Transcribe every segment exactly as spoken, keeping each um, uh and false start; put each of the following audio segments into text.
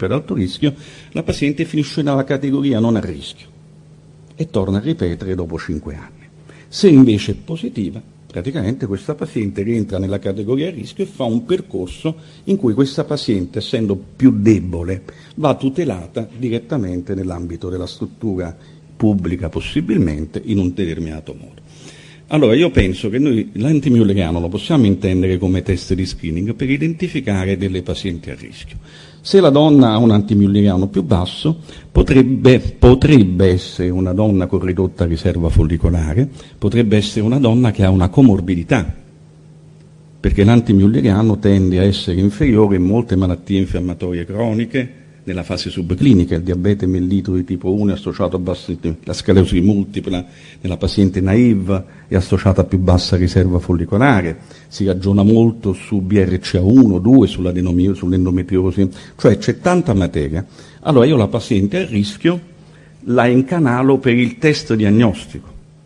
per alto rischio, la paziente finisce nella categoria non a rischio e torna a ripetere dopo cinque anni. Se invece è positiva, praticamente questa paziente rientra nella categoria a rischio e fa un percorso in cui questa paziente, essendo più debole, va tutelata direttamente nell'ambito della struttura pubblica, possibilmente in un determinato modo. Allora io penso che noi l'antimülleriano lo possiamo intendere come test di screening per identificare delle pazienti a rischio. Se la donna ha un antimülleriano più basso, potrebbe, potrebbe essere una donna con ridotta riserva follicolare, potrebbe essere una donna che ha una comorbidità, perché l'antimülleriano tende a essere inferiore in molte malattie infiammatorie croniche, nella fase subclinica, il diabete mellito di tipo uno è associato a bassa, la sclerosi multipla nella paziente naive è associata a più bassa riserva follicolare, si ragiona molto su B R C A uno, due, sull'endometriosi, cioè c'è tanta materia. Allora io la paziente a rischio la incanalo per il test diagnostico,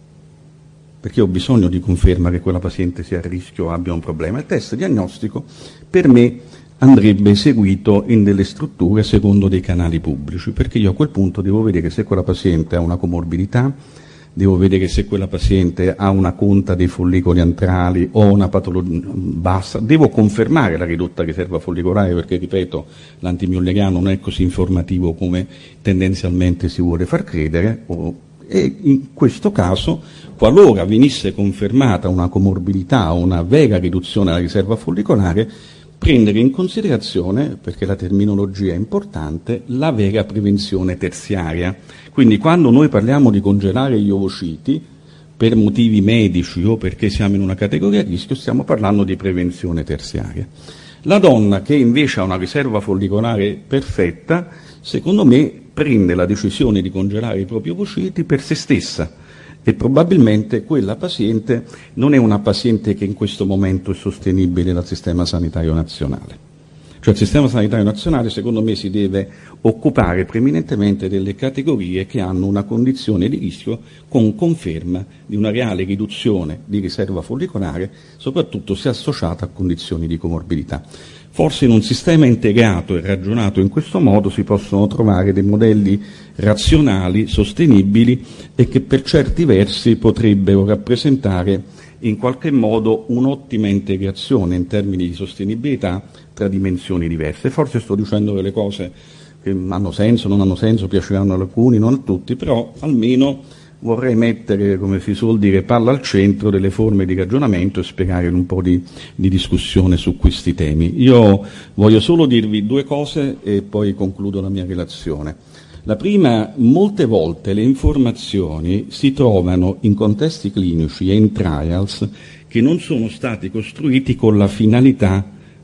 perché ho bisogno di conferma che quella paziente sia a rischio o abbia un problema. Il test diagnostico per me andrebbe eseguito in delle strutture secondo dei canali pubblici, perché io a quel punto devo vedere se quella paziente ha una comorbidità, devo vedere se quella paziente ha una conta dei follicoli antrali o una patologia bassa, devo confermare la ridotta riserva follicolare, perché ripeto, l'antimülleriano non è così informativo come tendenzialmente si vuole far credere, o, e in questo caso, qualora venisse confermata una comorbidità o una vera riduzione della riserva follicolare, prendere in considerazione, perché la terminologia è importante, la vera prevenzione terziaria. Quindi quando noi parliamo di congelare gli ovociti per motivi medici o perché siamo in una categoria a rischio, stiamo parlando di prevenzione terziaria. La donna che invece ha una riserva follicolare perfetta, secondo me prende la decisione di congelare i propri ovociti per se stessa, e probabilmente quella paziente non è una paziente che in questo momento è sostenibile dal sistema sanitario nazionale. Cioè il sistema sanitario nazionale secondo me si deve occupare preminentemente delle categorie che hanno una condizione di rischio con conferma di una reale riduzione di riserva follicolare, soprattutto se associata a condizioni di comorbidità. Forse in un sistema integrato e ragionato in questo modo si possono trovare dei modelli razionali, sostenibili e che per certi versi potrebbero rappresentare in qualche modo un'ottima integrazione in termini di sostenibilità tra dimensioni diverse. Forse sto dicendo delle cose che hanno senso, non hanno senso, piaceranno ad alcuni, non a tutti, però almeno vorrei mettere, come si suol dire, palla al centro delle forme di ragionamento e spiegare un po' di, di discussione su questi temi. Io voglio solo dirvi due cose e poi concludo la mia relazione. La prima, molte volte le informazioni si trovano in contesti clinici e in trials che non sono stati costruiti con la finalità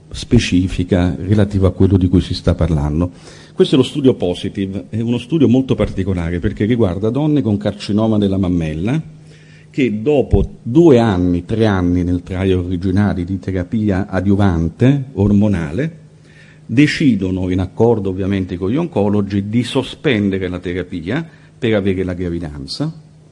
specifica relativa a quello di cui si sta parlando. Questo è lo studio Positive, è uno studio molto particolare perché riguarda donne con carcinoma della mammella che dopo due anni, tre anni nel trial originale di terapia adiuvante ormonale decidono, in accordo ovviamente con gli oncologi, di sospendere la terapia per avere la gravidanza,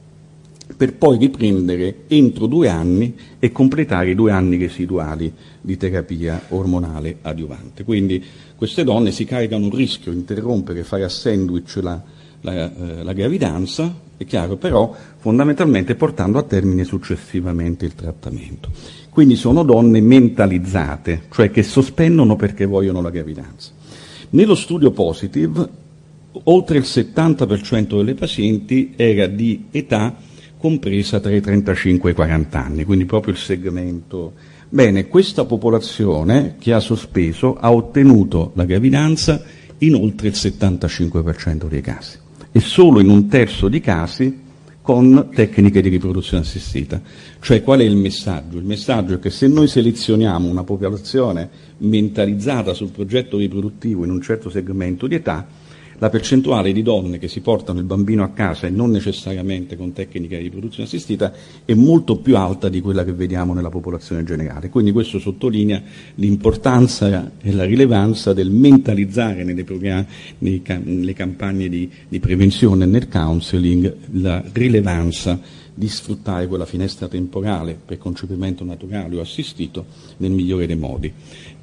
per poi riprendere entro due anni e completare i due anni residuali di terapia ormonale adiuvante. Quindi queste donne si caricano un rischio, interrompere, fare a sandwich la, la, eh, la gravidanza, è chiaro, però fondamentalmente portando a termine successivamente il trattamento. Quindi sono donne mentalizzate, cioè che sospendono perché vogliono la gravidanza. Nello studio Positive, oltre il settanta per cento delle pazienti era di età compresa tra i trentacinque e i quaranta anni, quindi proprio il segmento. Bene, questa popolazione che ha sospeso ha ottenuto la gravidanza in oltre il settantacinque per cento dei casi e solo in un terzo di casi con tecniche di riproduzione assistita. Cioè qual è il messaggio? Il messaggio è che se noi selezioniamo una popolazione mentalizzata sul progetto riproduttivo in un certo segmento di età, la percentuale di donne che si portano il bambino a casa e non necessariamente con tecniche di riproduzione assistita è molto più alta di quella che vediamo nella popolazione generale. Quindi questo sottolinea l'importanza e la rilevanza del mentalizzare nelle, nei, nelle campagne di, di prevenzione e nel counseling la rilevanza di sfruttare quella finestra temporale per concepimento naturale o assistito nel migliore dei modi.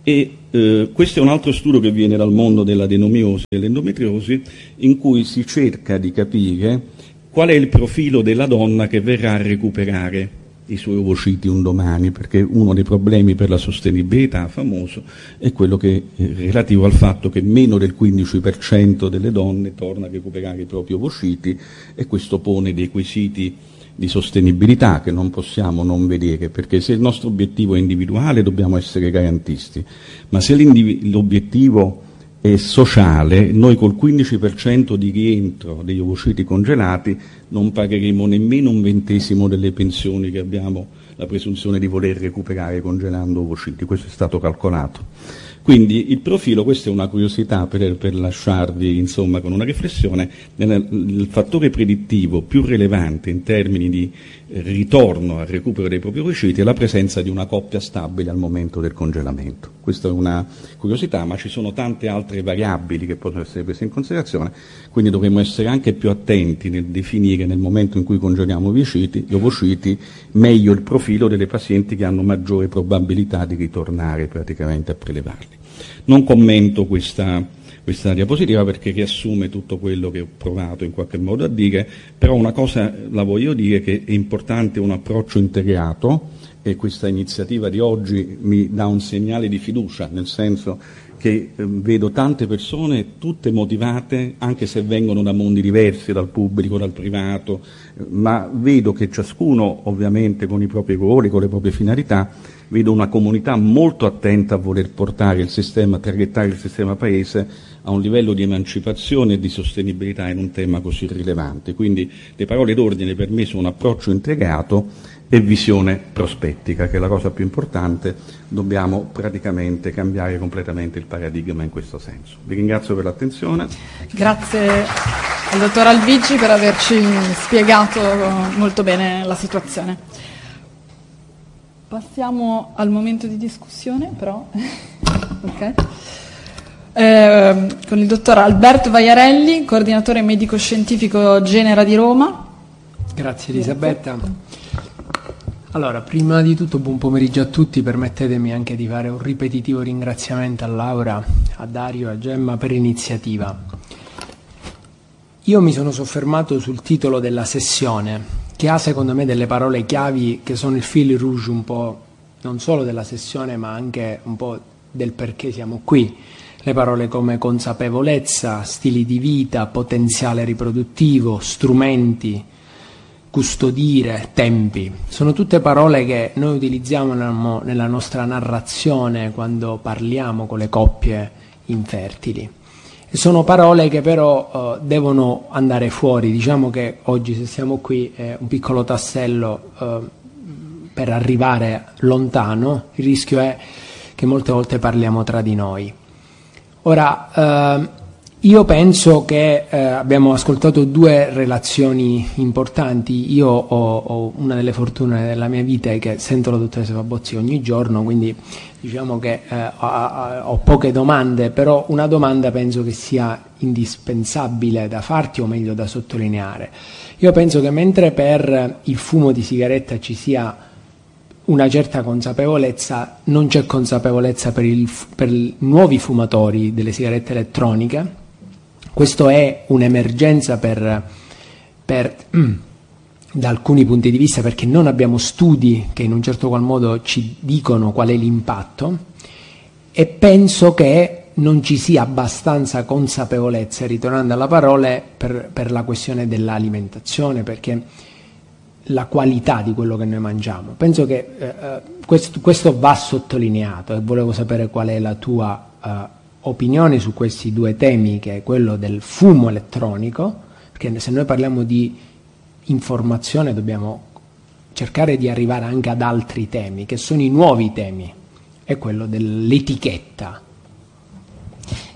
E eh, questo è un altro studio che viene dal mondo dell'adenomiosi e dell'endometriosi, in cui si cerca di capire qual è il profilo della donna che verrà a recuperare i suoi ovociti un domani, perché uno dei problemi per la sostenibilità famoso è quello che è relativo al fatto che meno del quindici per cento delle donne torna a recuperare i propri ovociti, e questo pone dei quesiti di sostenibilità che non possiamo non vedere, perché se il nostro obiettivo è individuale dobbiamo essere garantisti, ma se l'obiettivo è sociale, noi col quindici per cento di rientro degli ovociti congelati non pagheremo nemmeno un ventesimo delle pensioni che abbiamo la presunzione di voler recuperare congelando ovociti. Questo è stato calcolato. Quindi il profilo, questa è una curiosità per, per lasciarvi insomma con una riflessione, nel, il fattore predittivo più rilevante in termini di eh, ritorno al recupero dei propri ovociti è la presenza di una coppia stabile al momento del congelamento. Questa è una curiosità, ma ci sono tante altre variabili che possono essere prese in considerazione, quindi dovremmo essere anche più attenti nel definire nel momento in cui congeliamo gli ovociti, gli ovociti meglio il profilo delle pazienti che hanno maggiore probabilità di ritornare praticamente a prelevarli. Non commento questa, questa diapositiva perché riassume tutto quello che ho provato in qualche modo a dire, però una cosa la voglio dire, che è importante un approccio integrato, e questa iniziativa di oggi mi dà un segnale di fiducia, nel senso che eh, vedo tante persone tutte motivate, anche se vengono da mondi diversi, dal pubblico, dal privato, eh, ma vedo che ciascuno ovviamente con i propri ruoli, con le proprie finalità, vedo una comunità molto attenta a voler portare il sistema, targettare il sistema paese a un livello di emancipazione e di sostenibilità in un tema così rilevante. Quindi le parole d'ordine per me sono approccio integrato e visione prospettica, che è la cosa più importante. Dobbiamo praticamente cambiare completamente il paradigma in questo senso. Vi ringrazio per l'attenzione. Grazie al dottor Albigi per averci spiegato molto bene la situazione. Passiamo al momento di discussione, però. Ok. Eh, con il dottor Alberto Vaiarelli, coordinatore medico-scientifico Genera di Roma. Grazie Elisabetta. Allora, prima di tutto buon pomeriggio a tutti, permettetemi anche di fare un ripetitivo ringraziamento a Laura, a Dario, a Gemma per l'iniziativa. Io mi sono soffermato sul titolo della sessione, che ha secondo me delle parole chiavi che sono il fil rouge un po' non solo della sessione ma anche un po' del perché siamo qui. Le parole come consapevolezza, stili di vita, potenziale riproduttivo, strumenti, custodire, tempi, sono tutte parole che noi utilizziamo nella nostra narrazione quando parliamo con le coppie infertili. E sono parole che però uh, devono andare fuori. Diciamo che oggi, se siamo qui, è un piccolo tassello uh, per arrivare lontano. Il rischio è che molte volte parliamo tra di noi. Ora, uh, io penso che uh, abbiamo ascoltato due relazioni importanti. Io ho, ho una delle fortune della mia vita è che sento la dottoressa Fabozzi ogni giorno, quindi diciamo che eh, ho, ho poche domande, però una domanda penso che sia indispensabile da farti, o meglio da sottolineare. Io penso che mentre per il fumo di sigaretta ci sia una certa consapevolezza, non c'è consapevolezza per, il, per i nuovi fumatori delle sigarette elettroniche. Questo è un'emergenza per, per mm, da alcuni punti di vista, perché non abbiamo studi che in un certo qual modo ci dicono qual è l'impatto, e penso che non ci sia abbastanza consapevolezza, ritornando alla parola, per, per la questione dell'alimentazione, perché la qualità di quello che noi mangiamo. Penso che eh, questo, questo va sottolineato, e volevo sapere qual è la tua eh, opinione su questi due temi, che è quello del fumo elettronico, perché se noi parliamo di informazione dobbiamo cercare di arrivare anche ad altri temi, che sono i nuovi temi, è quello dell'etichetta.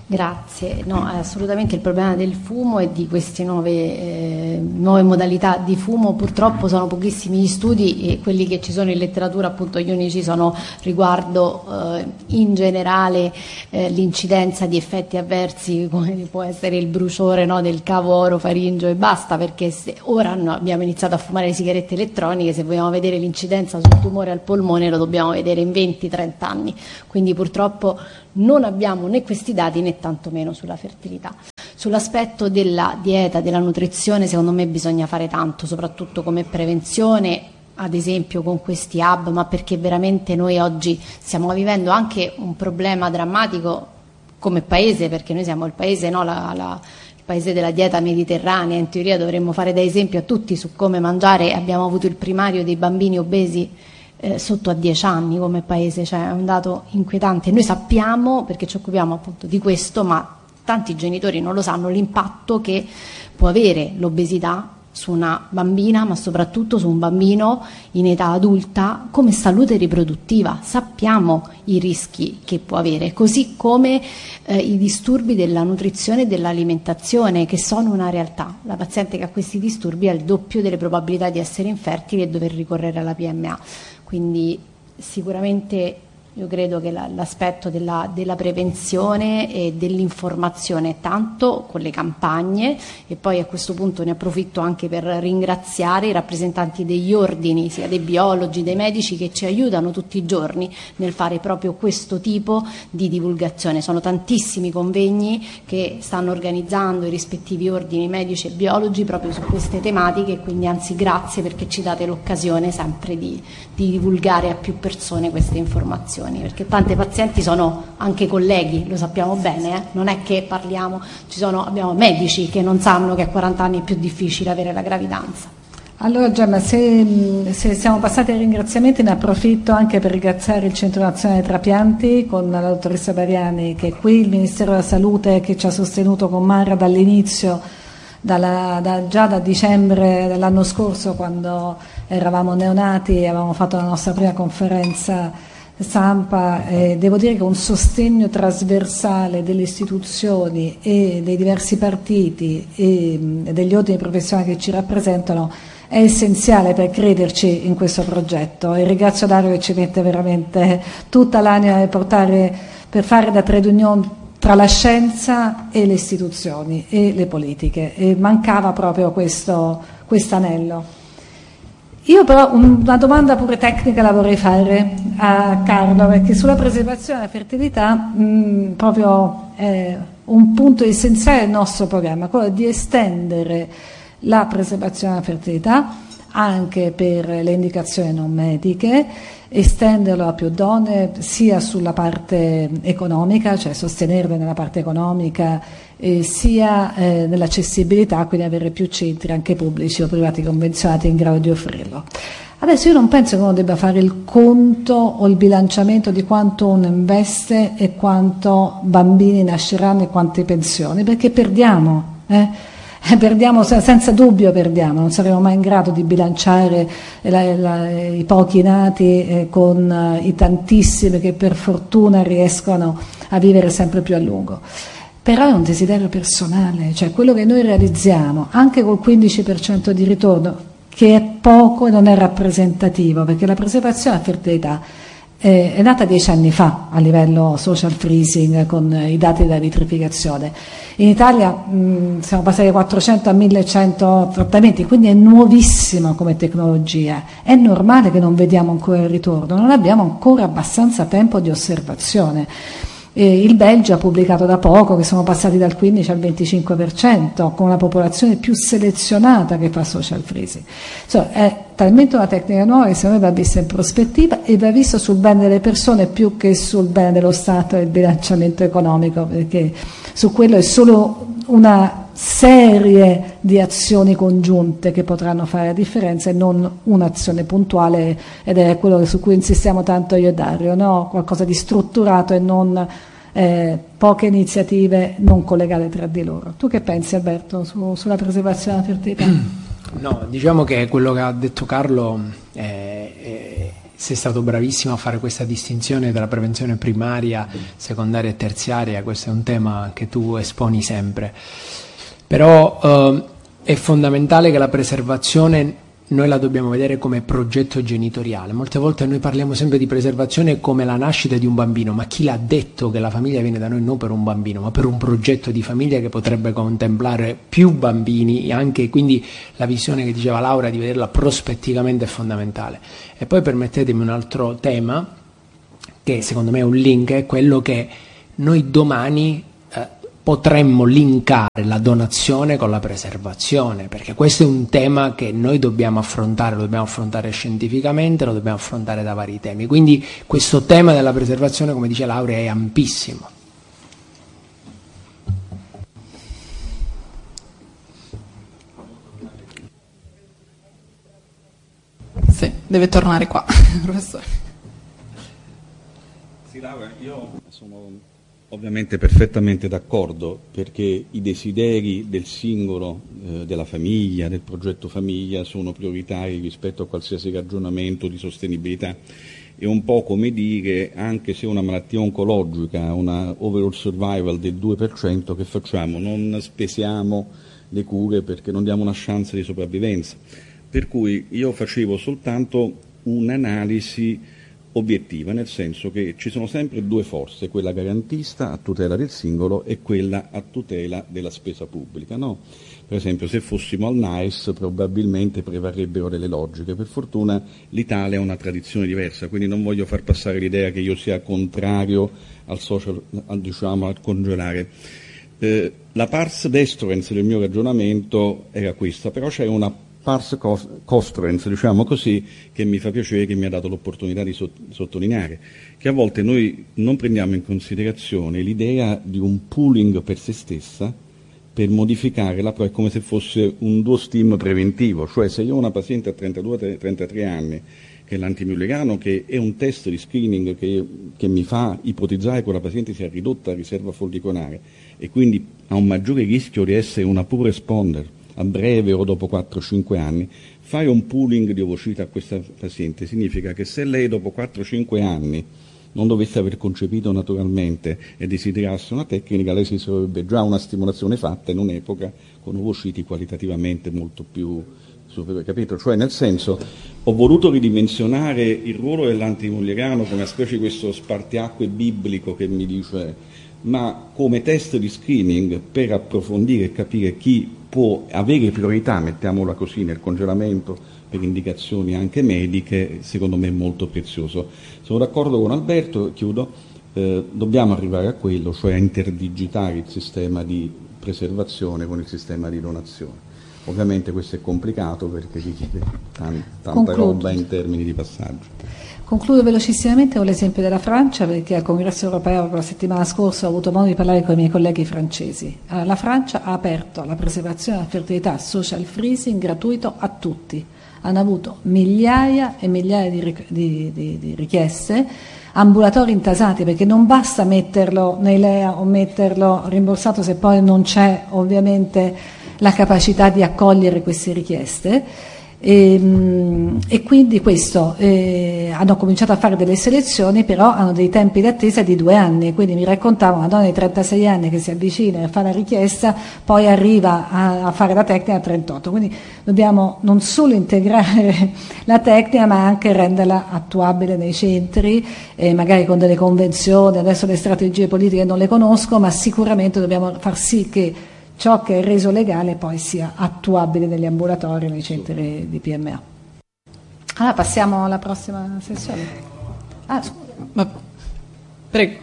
Grazie, no, assolutamente il problema del fumo e di queste nuove, eh, nuove modalità di fumo, purtroppo sono pochissimi gli studi e quelli che ci sono in letteratura, appunto gli unici, sono riguardo eh, in generale eh, l'incidenza di effetti avversi come può essere il bruciore, no, del cavo orofaringeo e basta, perché se ora no, abbiamo iniziato a fumare le sigarette elettroniche, se vogliamo vedere l'incidenza sul tumore al polmone lo dobbiamo vedere in venti trenta anni, quindi purtroppo non abbiamo né questi dati né tantomeno sulla fertilità. Sull'aspetto della dieta, della nutrizione, secondo me bisogna fare tanto, soprattutto come prevenzione, ad esempio con questi hub, ma perché veramente noi oggi stiamo vivendo anche un problema drammatico come paese, perché noi siamo il paese, no, la, la, il paese della dieta mediterranea, in teoria dovremmo fare da esempio a tutti su come mangiare, abbiamo avuto il primario dei bambini obesi Eh, sotto a dieci anni come paese, cioè è un dato inquietante. Noi sappiamo, perché ci occupiamo appunto di questo, ma tanti genitori non lo sanno, l'impatto che può avere l'obesità su una bambina, ma soprattutto su un bambino in età adulta come salute riproduttiva. Sappiamo i rischi che può avere, così come eh, i disturbi della nutrizione e dell'alimentazione, che sono una realtà. La paziente che ha questi disturbi ha il doppio delle probabilità di essere infertili e dover ricorrere alla P M A. Quindi sicuramente io credo che la, l'aspetto della, della prevenzione e dell'informazione, tanto con le campagne, e poi a questo punto ne approfitto anche per ringraziare i rappresentanti degli ordini, sia dei biologi, dei medici, che ci aiutano tutti i giorni nel fare proprio questo tipo di divulgazione. Sono tantissimi convegni che stanno organizzando i rispettivi ordini medici e biologi proprio su queste tematiche, quindi anzi grazie, perché ci date l'occasione sempre di, di divulgare a più persone queste informazioni, perché tante pazienti sono anche colleghi, lo sappiamo bene, eh? Non è che parliamo, ci sono, abbiamo medici che non sanno che a quaranta anni è più difficile avere la gravidanza. Allora Gemma, se, se siamo passati ai ringraziamenti, ne approfitto anche per ringraziare il Centro Nazionale Trapianti con la dottoressa Bariani che è qui, il Ministero della Salute che ci ha sostenuto con Mara dall'inizio, dalla, da, già da dicembre dell'anno scorso, quando eravamo neonati e avevamo fatto la nostra prima conferenza stampa. Eh, devo dire che un sostegno trasversale delle istituzioni e dei diversi partiti e, e degli ordini professionali che ci rappresentano è essenziale per crederci in questo progetto, e ringrazio Dario che ci mette veramente tutta l'anima per, portare, per fare da trade union tra la scienza e le istituzioni e le politiche, e mancava proprio questo quest'anello. Io però una domanda pure tecnica la vorrei fare a Carlo, perché sulla preservazione della fertilità mh, proprio è un punto essenziale del nostro programma, quello di estendere la preservazione della fertilità anche per le indicazioni non mediche, estenderlo a più donne sia sulla parte economica, cioè sostenerle nella parte economica, eh, sia eh, nell'accessibilità, quindi avere più centri anche pubblici o privati convenzionati in grado di offrirlo. Adesso io non penso che uno debba fare il conto o il bilanciamento di quanto uno investe e quanto bambini nasceranno e quante pensioni, perché perdiamo, eh? Perdiamo, senza dubbio perdiamo, non saremo mai in grado di bilanciare la, la, i pochi nati eh, con uh, i tantissimi che per fortuna riescono a vivere sempre più a lungo. Però è un desiderio personale, cioè quello che noi realizziamo anche col quindici per cento di ritorno, che è poco e non è rappresentativo, perché la preservazione della fertilità è nata dieci anni fa a livello social freezing con i dati della nitrificazione. In Italia mh, siamo passati da quattrocento a millecento trattamenti, quindi è nuovissima come tecnologia. È normale che non vediamo ancora il ritorno, non abbiamo ancora abbastanza tempo di osservazione. Eh, il Belgio ha pubblicato da poco che sono passati dal quindici al venticinque per cento con una popolazione più selezionata che fa social freezing. Insomma, è talmente una tecnica nuova che secondo me va vista in prospettiva e va vista sul bene delle persone più che sul bene dello Stato e il bilanciamento economico, perché su quello è solo una serie di azioni congiunte che potranno fare la differenza e non un'azione puntuale, ed è quello su cui insistiamo tanto io e Dario, no? Qualcosa di strutturato e non eh, poche iniziative non collegate tra di loro. Tu che pensi, Alberto, su, sulla preservazione della fertilità? No, diciamo che quello che ha detto Carlo è, è, sei stato bravissimo a fare questa distinzione tra prevenzione primaria, secondaria e terziaria, questo è un tema che tu esponi sempre. Però eh, è fondamentale che la preservazione noi la dobbiamo vedere come progetto genitoriale. Molte volte noi parliamo sempre di preservazione come la nascita di un bambino, ma chi l'ha detto che la famiglia viene da noi non per un bambino, ma per un progetto di famiglia che potrebbe contemplare più bambini, anche quindi la visione che diceva Laura di vederla prospettivamente è fondamentale. E poi permettetemi un altro tema, che secondo me è un link, è quello che noi domani potremmo linkare la donazione con la preservazione, perché questo è un tema che noi dobbiamo affrontare, lo dobbiamo affrontare scientificamente, lo dobbiamo affrontare da vari temi. Quindi questo tema della preservazione, come dice Laura, è ampissimo. Sì, deve tornare qua, professore. Sì, Laura, io sono ovviamente perfettamente d'accordo, perché i desideri del singolo, eh, della famiglia, del progetto famiglia sono prioritari rispetto a qualsiasi ragionamento di sostenibilità. È un po' come dire, anche se una malattia oncologica ha una overall survival del due per cento, che facciamo? Non spesiamo le cure perché non diamo una chance di sopravvivenza. Per cui io facevo soltanto un'analisi obiettiva, nel senso che ci sono sempre due forze, quella garantista a tutela del singolo e quella a tutela della spesa pubblica, no? Per esempio, se fossimo al NAIS probabilmente prevarrebbero delle logiche. Per fortuna l'Italia ha una tradizione diversa, quindi non voglio far passare l'idea che io sia contrario al social, al, diciamo, al congelare. Eh, la pars destruens del mio ragionamento era questa, però c'è una pars costruens, diciamo così, che mi fa piacere, che mi ha dato l'opportunità di sottolineare, che a volte noi non prendiamo in considerazione l'idea di un pooling per se stessa per modificare la pro, è come se fosse un duo stim preventivo, cioè se io ho una paziente a trentadue trentatré anni che è l'antimilligano, che è un test di screening che, che mi fa ipotizzare che quella paziente sia ridotta a riserva follicolare e quindi ha un maggiore rischio di essere una poor responder a breve o dopo quattro cinque anni, fare un pooling di ovocita a questa paziente significa che se lei dopo quattro cinque anni non dovesse aver concepito naturalmente e desiderasse una tecnica, lei si sarebbe già una stimolazione fatta in un'epoca con ovociti qualitativamente molto più superiori, capito? Cioè, nel senso, ho voluto ridimensionare il ruolo dell'antimilligano come una specie di questo spartiacque biblico che mi dice, ma come test di screening per approfondire e capire chi può avere priorità, mettiamola così, nel congelamento per indicazioni anche mediche, secondo me è molto prezioso. Sono d'accordo con Alberto, chiudo, eh, dobbiamo arrivare a quello, cioè a interdigitare il sistema di preservazione con il sistema di donazione. Ovviamente questo è complicato perché richiede tan- tanta roba in termini di passaggio. Concludo velocissimamente con l'esempio della Francia, perché al Congresso europeo la settimana scorsa ho avuto modo di parlare con i miei colleghi francesi. Allora, la Francia ha aperto la preservazione della fertilità social freezing gratuito a tutti. Hanno avuto migliaia e migliaia di, di, di, di richieste, ambulatori intasati, perché non basta metterlo nei L E A o metterlo rimborsato se poi non c'è ovviamente la capacità di accogliere queste richieste. E, e quindi questo, eh, hanno cominciato a fare delle selezioni, però hanno dei tempi d'attesa di due anni, quindi mi raccontavo una donna di trentasei anni che si avvicina a fare la richiesta, poi arriva a, a fare la tecnica a trentotto, quindi dobbiamo non solo integrare la tecnica ma anche renderla attuabile nei centri, eh, magari con delle convenzioni, adesso le strategie politiche non le conosco, ma sicuramente dobbiamo far sì che ciò che è reso legale poi sia attuabile negli ambulatori e nei centri di P M A. Allora passiamo alla prossima sessione. Ah, Ma... Prego.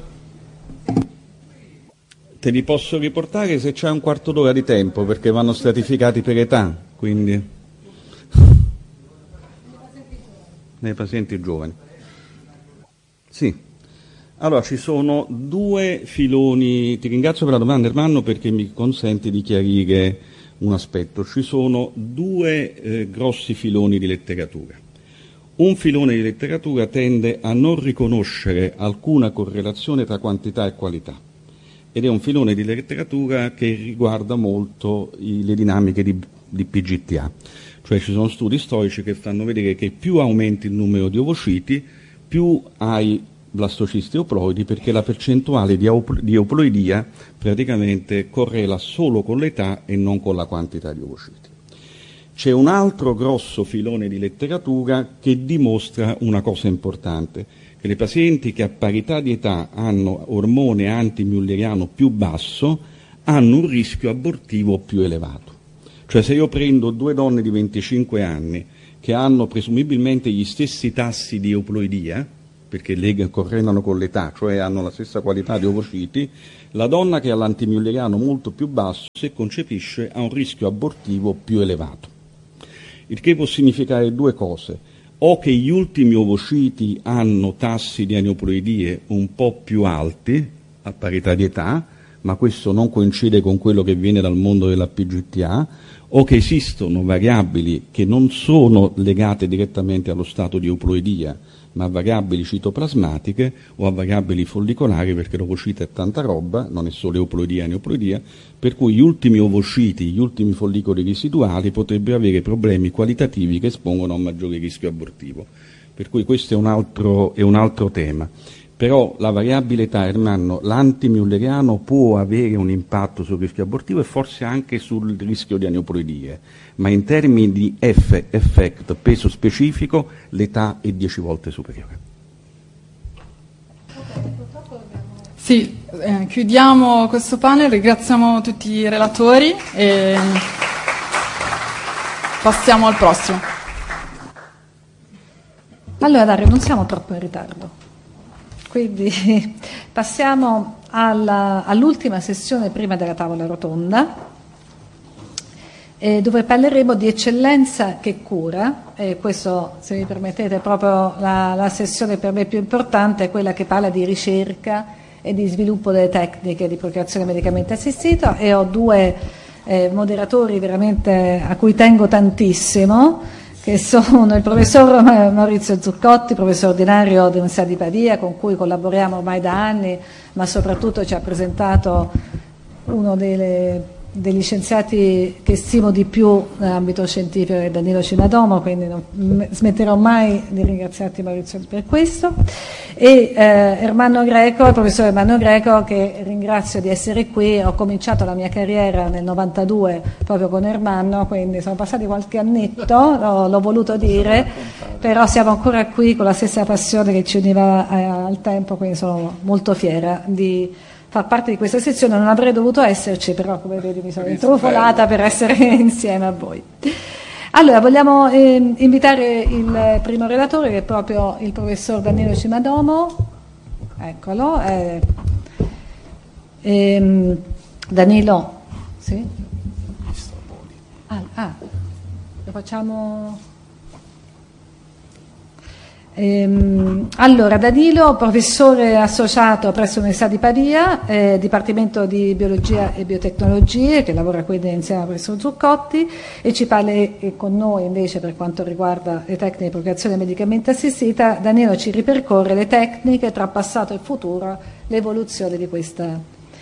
Te li posso riportare se c'è un quarto d'ora di tempo, perché vanno stratificati per età, quindi nei pazienti giovani. Sì. Allora, ci sono due filoni, ti ringrazio per la domanda Ermanno perché mi consente di chiarire un aspetto. Ci sono due eh, grossi filoni di letteratura. Un filone di letteratura tende a non riconoscere alcuna correlazione tra quantità e qualità ed è un filone di letteratura che riguarda molto i, le dinamiche di, di P G T A. Cioè ci sono studi storici che fanno vedere che più aumenti il numero di ovociti, più hai blastocisti euploidi, perché la percentuale di, di euploidia praticamente correla solo con l'età e non con la quantità di ovociti. C'è un altro grosso filone di letteratura che dimostra una cosa importante, che le pazienti che a parità di età hanno ormone antimülleriano più basso hanno un rischio abortivo più elevato. Cioè se io prendo due donne di venticinque anni che hanno presumibilmente gli stessi tassi di euploidia, perché le correlano con l'età, cioè hanno la stessa qualità di ovociti, la donna che ha l'antimülleriano molto più basso, se concepisce, ha un rischio abortivo più elevato. Il che può significare due cose: o che gli ultimi ovociti hanno tassi di aneuploidie un po' più alti a parità di età, ma questo non coincide con quello che viene dal mondo della P G T A, o che esistono variabili che non sono legate direttamente allo stato di euploidia, ma a variabili citoplasmatiche o a variabili follicolari, perché l'ovocita è tanta roba, non è solo euploidia e aneuploidia, per cui gli ultimi ovociti, gli ultimi follicoli residuali potrebbero avere problemi qualitativi che espongono a un maggiore rischio abortivo. Per cui questo è un altro, è un altro tema. Però la variabile età, Ermanno, l'antimülleriano può avere un impatto sul rischio abortivo e forse anche sul rischio di aneuploidie, ma in termini di F, effect, peso specifico, l'età è dieci volte superiore. Sì, eh, chiudiamo questo panel, ringraziamo tutti i relatori e passiamo al prossimo. Allora Dario, non siamo troppo in ritardo. Quindi passiamo alla, all'ultima sessione prima della tavola rotonda, eh, dove parleremo di eccellenza che cura, e questo, se mi permettete, è proprio la, la sessione per me più importante, è quella che parla di ricerca e di sviluppo delle tecniche di procreazione medicamente assistita, e ho due eh, moderatori veramente a cui tengo tantissimo, che sono il professor Maurizio Zuccotti, professore ordinario dell'Università di Pavia, con cui collaboriamo ormai da anni, ma soprattutto ci ha presentato uno delle, degli scienziati che stimo di più nell'ambito scientifico, è Danilo Cimadomo, quindi non smetterò mai di ringraziarti Maurizio per questo, e eh, Ermanno Greco, il professore Ermanno Greco, che ringrazio di essere qui. Ho cominciato la mia carriera nel novantadue proprio con Ermanno, quindi sono passati qualche annetto, l'ho, l'ho voluto dire, però siamo ancora qui con la stessa passione che ci univa eh, al tempo, quindi sono molto fiera di far parte di questa sezione. Non avrei dovuto esserci, però come vedi mi sono intrufolata per essere insieme a voi. Allora, vogliamo eh, invitare il primo relatore, che è proprio il professor Danilo Cimadomo. Eccolo. Eh, ehm, Danilo, sì? Ah, ah, lo facciamo... Ehm, allora, Danilo, professore associato presso l'Università di Pavia, eh, Dipartimento di Biologia e Biotecnologie, che lavora quindi insieme al professor Zuccotti, e ci parla eh, con noi invece per quanto riguarda le tecniche di procreazione medicamente assistita. Danilo ci ripercorre le tecniche tra passato e futuro, l'evoluzione di questa.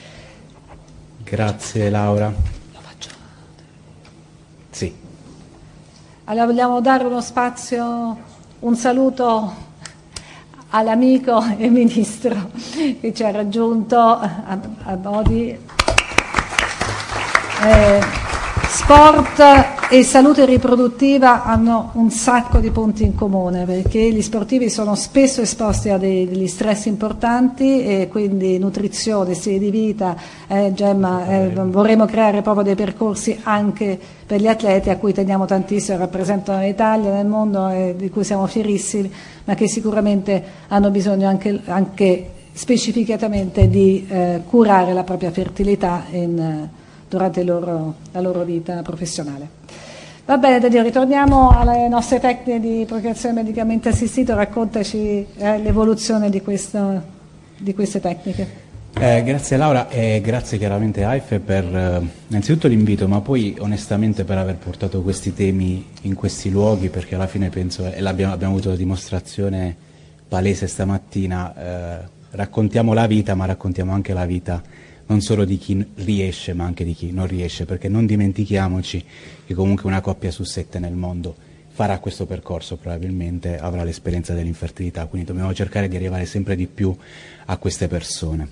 Grazie Laura. Lo faccio. Sì. Allora, vogliamo dare uno spazio... Un saluto all'amico e ministro che ci ha raggiunto a, a Bodi. Eh, sport e salute riproduttiva hanno un sacco di punti in comune, perché gli sportivi sono spesso esposti a dei, degli stress importanti, e quindi nutrizione, stile di vita, eh, Gemma, eh, vorremmo creare proprio dei percorsi anche per gli atleti a cui teniamo tantissimo, rappresentano l'Italia nel mondo e di cui siamo fierissimi, ma che sicuramente hanno bisogno anche, anche specificatamente di eh, curare la propria fertilità in, durante il loro, la loro vita professionale. Va bene Danilo, ritorniamo alle nostre tecniche di procreazione medicamente assistito, raccontaci eh, l'evoluzione di, questo, di queste tecniche. Eh, grazie Laura e grazie chiaramente A I F E per eh, innanzitutto l'invito, ma poi onestamente per aver portato questi temi in questi luoghi, perché alla fine penso, e l'abbiamo, abbiamo avuto la dimostrazione palese stamattina, eh, raccontiamo la vita ma raccontiamo anche la vita non solo di chi riesce ma anche di chi non riesce, perché non dimentichiamoci che comunque una coppia su sette nel mondo farà questo percorso, probabilmente avrà l'esperienza dell'infertilità, quindi dobbiamo cercare di arrivare sempre di più a queste persone.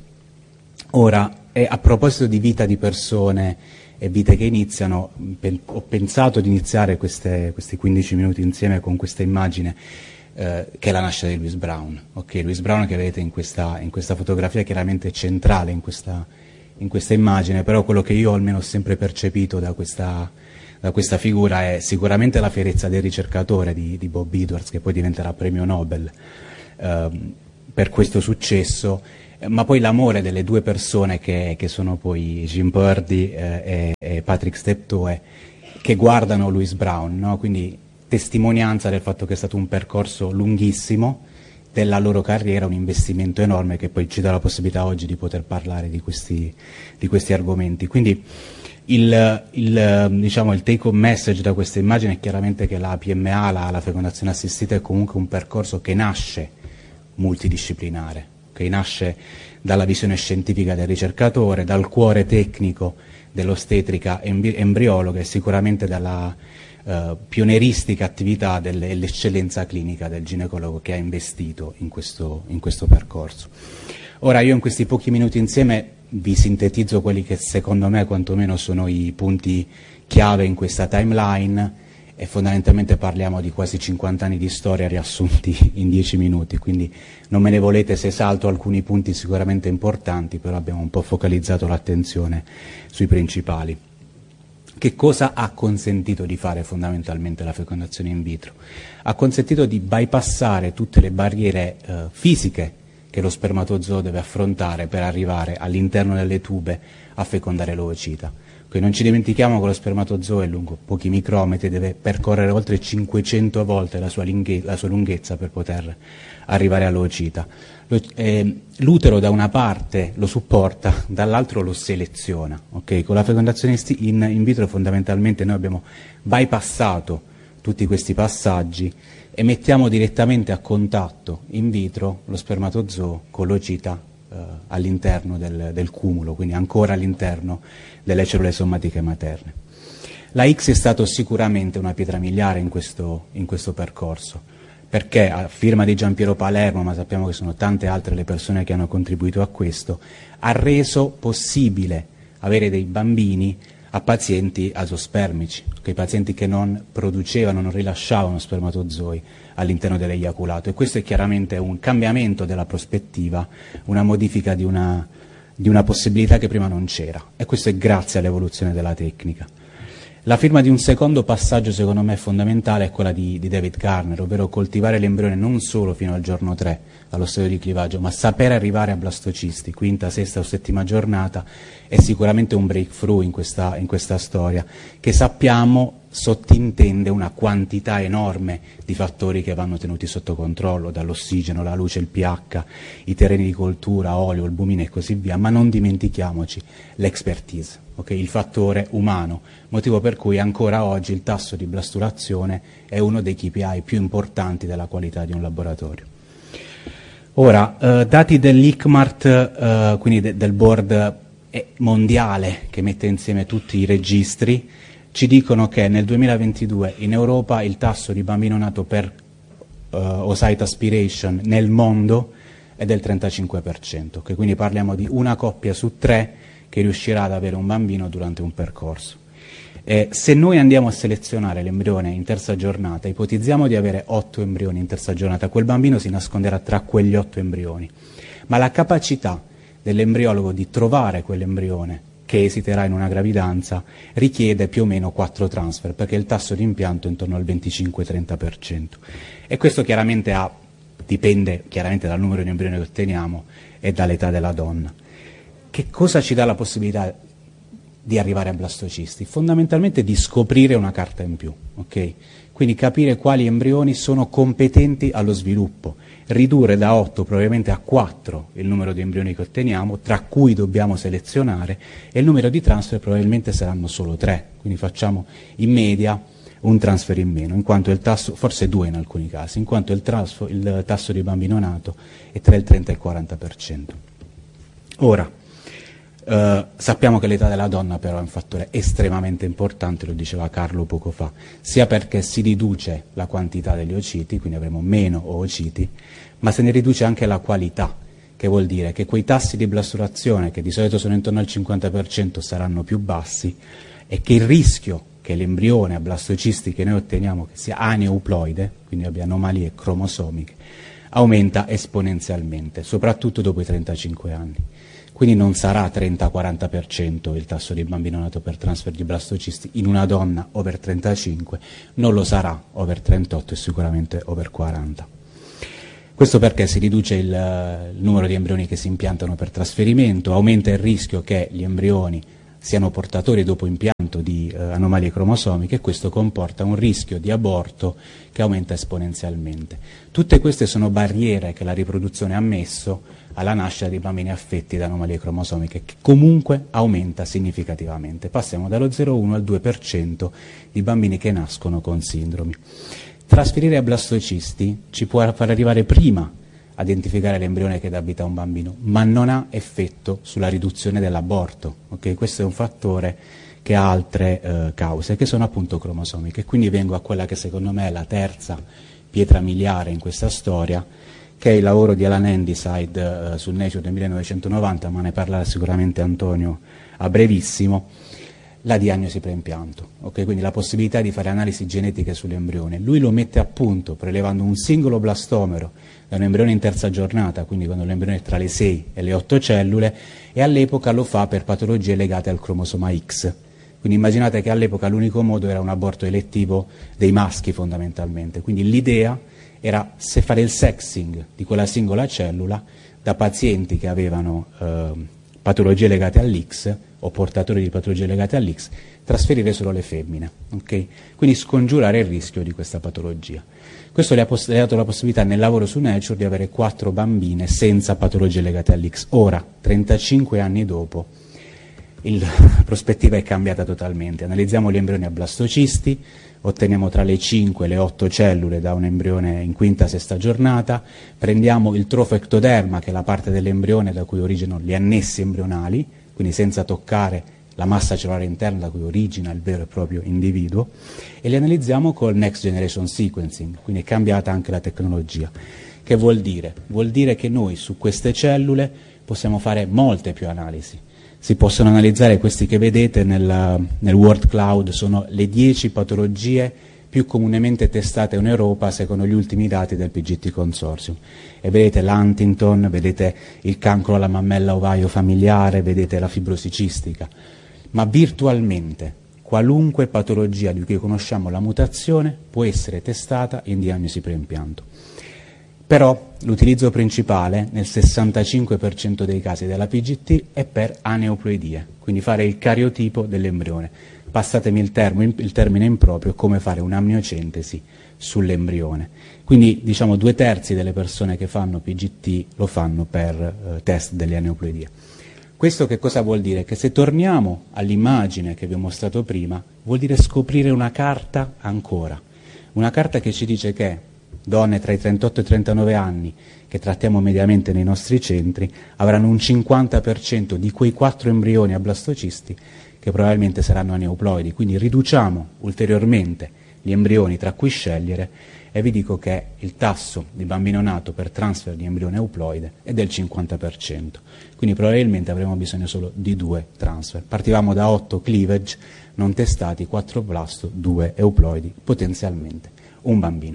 Ora, eh, a proposito di vita di persone e vite che iniziano, pen- ho pensato di iniziare queste, questi quindici minuti insieme con questa immagine eh, che è la nascita di Louis Brown. Okay, Louis Brown che vedete in questa, in questa fotografia è chiaramente centrale in questa, in questa immagine, però quello che io almeno ho sempre percepito da questa, da questa figura è sicuramente la fierezza del ricercatore di, di Bob Edwards, che poi diventerà premio Nobel eh, per questo successo, ma poi l'amore delle due persone che, che sono poi Jim Purdy eh, e, e Patrick Steptoe, che guardano Louis Brown, no? Quindi testimonianza del fatto che è stato un percorso lunghissimo della loro carriera, un investimento enorme che poi ci dà la possibilità oggi di poter parlare di questi, di questi argomenti. Quindi il, il, diciamo, il take home message da questa immagine è chiaramente che la P M A, la, la fecondazione assistita, è comunque un percorso che nasce multidisciplinare, che nasce dalla visione scientifica del ricercatore, dal cuore tecnico dell'ostetrica embriologa e sicuramente dalla eh, pionieristica attività del, e l'eccellenza clinica del ginecologo che ha investito in questo, in questo percorso. Ora io in questi pochi minuti insieme vi sintetizzo quelli che secondo me quantomeno sono i punti chiave in questa timeline, e fondamentalmente parliamo di quasi cinquanta anni di storia riassunti in dieci minuti, quindi non me ne volete se salto alcuni punti sicuramente importanti, però abbiamo un po' focalizzato l'attenzione sui principali. Che cosa ha consentito di fare fondamentalmente la fecondazione in vitro? Ha consentito di bypassare tutte le barriere eh, fisiche che lo spermatozoo deve affrontare per arrivare all'interno delle tube a fecondare l'ovocita. Quindi non ci dimentichiamo che lo spermatozoo è lungo pochi micrometri, deve percorrere oltre cinquecento volte la sua, linghe, la sua lunghezza per poter arrivare all'ovocita. Eh, l'utero da una parte lo supporta, dall'altro lo seleziona. Okay? Con la fecondazione in, in vitro fondamentalmente noi abbiamo bypassato tutti questi passaggi e mettiamo direttamente a contatto in vitro lo spermatozoo con l'ovocita eh, all'interno del, del cumulo, quindi ancora all'interno delle cellule somatiche materne. La X è stato sicuramente una pietra miliare in questo, in questo percorso, perché a firma di Giampiero Palermo, ma sappiamo che sono tante altre le persone che hanno contribuito a questo, ha reso possibile avere dei bambini a pazienti azospermici, okay, pazienti che non producevano, non rilasciavano spermatozoi all'interno dell'eiaculato, e questo è chiaramente un cambiamento della prospettiva, una modifica di una, di una possibilità che prima non c'era, e questo è grazie all'evoluzione della tecnica. La firma di un secondo passaggio secondo me fondamentale è quella di, di David Garner, ovvero coltivare l'embrione non solo fino al giorno tre, allo stadio di clivaggio, ma sapere arrivare a blastocisti, quinta, sesta o settima giornata, è sicuramente un breakthrough in questa, in questa storia, che sappiamo sottintende una quantità enorme di fattori che vanno tenuti sotto controllo, dall'ossigeno, la luce, il pH, i terreni di coltura, olio, albumina e così via, ma non dimentichiamoci l'expertise, okay? Il fattore umano, motivo per cui ancora oggi il tasso di blasturazione è uno dei K P I più importanti della qualità di un laboratorio. Ora, eh, dati dell'I C M A R T, eh, quindi de- del board mondiale che mette insieme tutti i registri, ci dicono che nel duemilaventidue in Europa il tasso di bambino nato per uh, oocyte aspiration nel mondo è del trentacinque per cento, che quindi parliamo di una coppia su tre che riuscirà ad avere un bambino durante un percorso. E se noi andiamo a selezionare l'embrione in terza giornata, ipotizziamo di avere otto embrioni in terza giornata, quel bambino si nasconderà tra quegli otto embrioni, ma la capacità dell'embriologo di trovare quell'embrione che esiterà in una gravidanza richiede più o meno quattro transfer, perché il tasso di impianto è intorno al venticinque trenta per cento, e questo chiaramente ha, dipende chiaramente dal numero di embrioni che otteniamo e dall'età della donna. Che cosa ci dà la possibilità di arrivare a blastocisti? Fondamentalmente di scoprire una carta in più, ok? Quindi capire quali embrioni sono competenti allo sviluppo, ridurre da otto probabilmente a quattro il numero di embrioni che otteniamo, tra cui dobbiamo selezionare, e il numero di transfer probabilmente saranno solo tre, quindi facciamo in media un transfer in meno, in quanto il tasso, forse due in alcuni casi, in quanto il, trasfo, il tasso di bambino nato è tra il trenta e il quaranta per cento. Ora, Uh, sappiamo che l'età della donna però è un fattore estremamente importante, lo diceva Carlo poco fa, sia perché si riduce la quantità degli oociti, quindi avremo meno oociti, ma se ne riduce anche la qualità, che vuol dire che quei tassi di blasturazione, che di solito sono intorno al cinquanta per cento, saranno più bassi, e che il rischio che l'embrione a blastocisti che noi otteniamo, che sia aneuploide, quindi abbia anomalie cromosomiche, aumenta esponenzialmente, soprattutto dopo i trentacinque anni. Quindi non sarà trenta quaranta per cento il tasso di bambino nato per transfer di blastocisti in una donna over trentacinque, non lo sarà over trentotto e sicuramente over quaranta. Questo perché si riduce il, il numero di embrioni che si impiantano per trasferimento, aumenta il rischio che gli embrioni siano portatori dopo impianto di eh, anomalie cromosomiche, e questo comporta un rischio di aborto che aumenta esponenzialmente. Tutte queste sono barriere che la riproduzione ha messo alla nascita di bambini affetti da anomalie cromosomiche, che comunque aumenta significativamente. Passiamo dallo zero virgola uno al due per cento di bambini che nascono con sindromi. Trasferire a blastocisti ci può far arrivare prima a identificare l'embrione che dà vita a un bambino, ma non ha effetto sulla riduzione dell'aborto. Okay? Questo è un fattore che ha altre eh, cause, che sono appunto cromosomiche. Quindi vengo a quella che secondo me è la terza pietra miliare in questa storia, che è il lavoro di Alan Handyside eh, sul Nature del millenovecentonovanta, ma ne parlerà sicuramente Antonio a brevissimo, la diagnosi preimpianto, okay? Quindi la possibilità di fare analisi genetiche sull'embrione. Lui lo mette a punto prelevando un singolo blastomero da un embrione in terza giornata, quindi quando l'embrione è tra le sei e le otto cellule, e all'epoca lo fa per patologie legate al cromosoma X. Quindi immaginate che all'epoca l'unico modo era un aborto elettivo dei maschi fondamentalmente, quindi l'idea era se fare il sexing di quella singola cellula da pazienti che avevano eh, patologie legate all'X o portatori di patologie legate all'X, trasferire solo le femmine, okay? Quindi scongiurare il rischio di questa patologia. Questo le ha, poss- le ha dato la possibilità nel lavoro su Nature di avere quattro bambine senza patologie legate all'X. Ora, trentacinque anni dopo, il, la prospettiva è cambiata totalmente. Analizziamo gli embrioni a blastocisti, otteniamo tra le cinque e le otto cellule da un embrione in quinta sesta giornata, prendiamo il trofectoderma, che è la parte dell'embrione da cui originano gli annessi embrionali, quindi senza toccare la massa cellulare interna da cui origina il vero e proprio individuo, e li analizziamo col Next Generation Sequencing, quindi è cambiata anche la tecnologia. Che vuol dire? Vuol dire che noi su queste cellule possiamo fare molte più analisi. Si possono analizzare, questi che vedete nel, nel Word Cloud, sono le dieci patologie più comunemente testate in Europa secondo gli ultimi dati del P G T Consortium. E vedete l'Huntington, vedete il cancro alla mammella ovaio familiare, vedete la fibrosi cistica. Ma virtualmente qualunque patologia di cui conosciamo la mutazione può essere testata in diagnosi preimpianto. Però l'utilizzo principale nel sessantacinque per cento dei casi della P G T è per aneuploidie, quindi fare il cariotipo dell'embrione. Passatemi il, termo, il termine improprio, come fare un'amniocentesi sull'embrione. Quindi diciamo due terzi delle persone che fanno P G T lo fanno per eh, test delle aneuploidie. Questo che cosa vuol dire? Che se torniamo all'immagine che vi ho mostrato prima, vuol dire scoprire una carta ancora, una carta che ci dice che donne tra i trentotto e i trentanove anni che trattiamo mediamente nei nostri centri avranno un cinquanta per cento di quei quattro embrioni a blastocisti che probabilmente saranno aneuploidi, quindi riduciamo ulteriormente gli embrioni tra cui scegliere e vi dico che il tasso di bambino nato per transfer di embrione euploide è del cinquanta per cento, quindi probabilmente avremo bisogno solo di due transfer. Partivamo da otto cleavage non testati, quattro blasto, due euploidi, potenzialmente un bambino.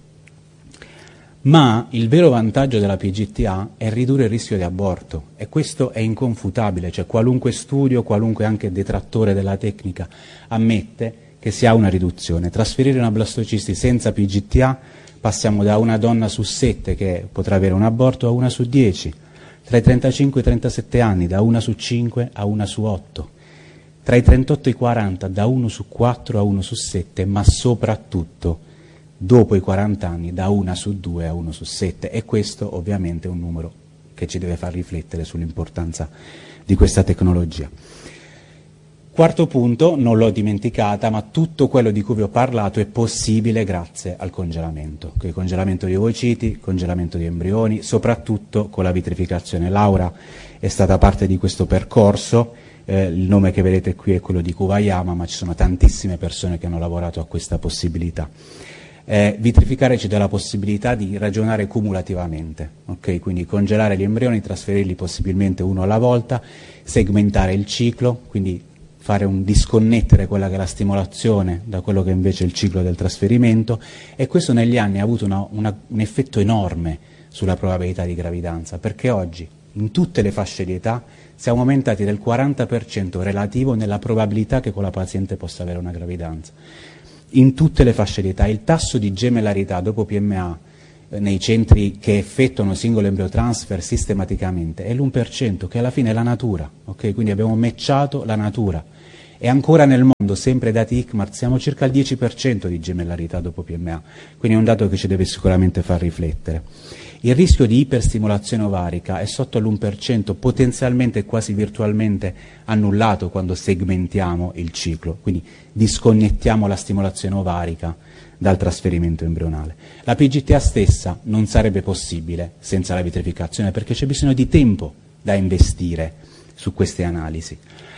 Ma il vero vantaggio della P G T A è ridurre il rischio di aborto, e questo è inconfutabile, cioè qualunque studio, qualunque anche detrattore della tecnica ammette che si ha una riduzione. Trasferire una blastocisti senza P G T A passiamo da una donna su sette che potrà avere un aborto a una su dieci, tra i trentacinque e i trentasette anni da una su cinque a una su otto, tra i trentotto e i quaranta da uno su quattro a uno su sette, ma soprattutto dopo i quaranta anni da una su due a uno su sette, e questo ovviamente è un numero che ci deve far riflettere sull'importanza di questa tecnologia. Quarto punto, non l'ho dimenticata, ma tutto quello di cui vi ho parlato è possibile grazie al congelamento. Il congelamento di ovociti, congelamento di embrioni, soprattutto con la vitrificazione. Laura è stata parte di questo percorso, eh, il nome che vedete qui è quello di Kuwayama, ma ci sono tantissime persone che hanno lavorato a questa possibilità. Eh, vitrificare ci dà la possibilità di ragionare cumulativamente, okay? Quindi congelare gli embrioni, trasferirli possibilmente uno alla volta, segmentare il ciclo, quindi fare un disconnettere quella che è la stimolazione da quello che invece è il ciclo del trasferimento, e questo negli anni ha avuto una, una, un effetto enorme sulla probabilità di gravidanza, perché oggi in tutte le fasce di età siamo aumentati del quaranta per cento relativo nella probabilità che quella paziente possa avere una gravidanza. In tutte le fasce di età il tasso di gemellarità dopo P M A eh, nei centri che effettuano singolo embryotransfer sistematicamente è l'uno per cento, che alla fine è la natura, okay? Quindi abbiamo matchato la natura. E ancora nel mondo, sempre dati I C M A R T, siamo circa al dieci per cento di gemellarità dopo P M A, quindi è un dato che ci deve sicuramente far riflettere. Il rischio di iperstimolazione ovarica è sotto all'uno per cento, potenzialmente quasi virtualmente annullato quando segmentiamo il ciclo, quindi disconnettiamo la stimolazione ovarica dal trasferimento embrionale. La P G T A stessa non sarebbe possibile senza la vitrificazione, perché c'è bisogno di tempo da investire su queste analisi.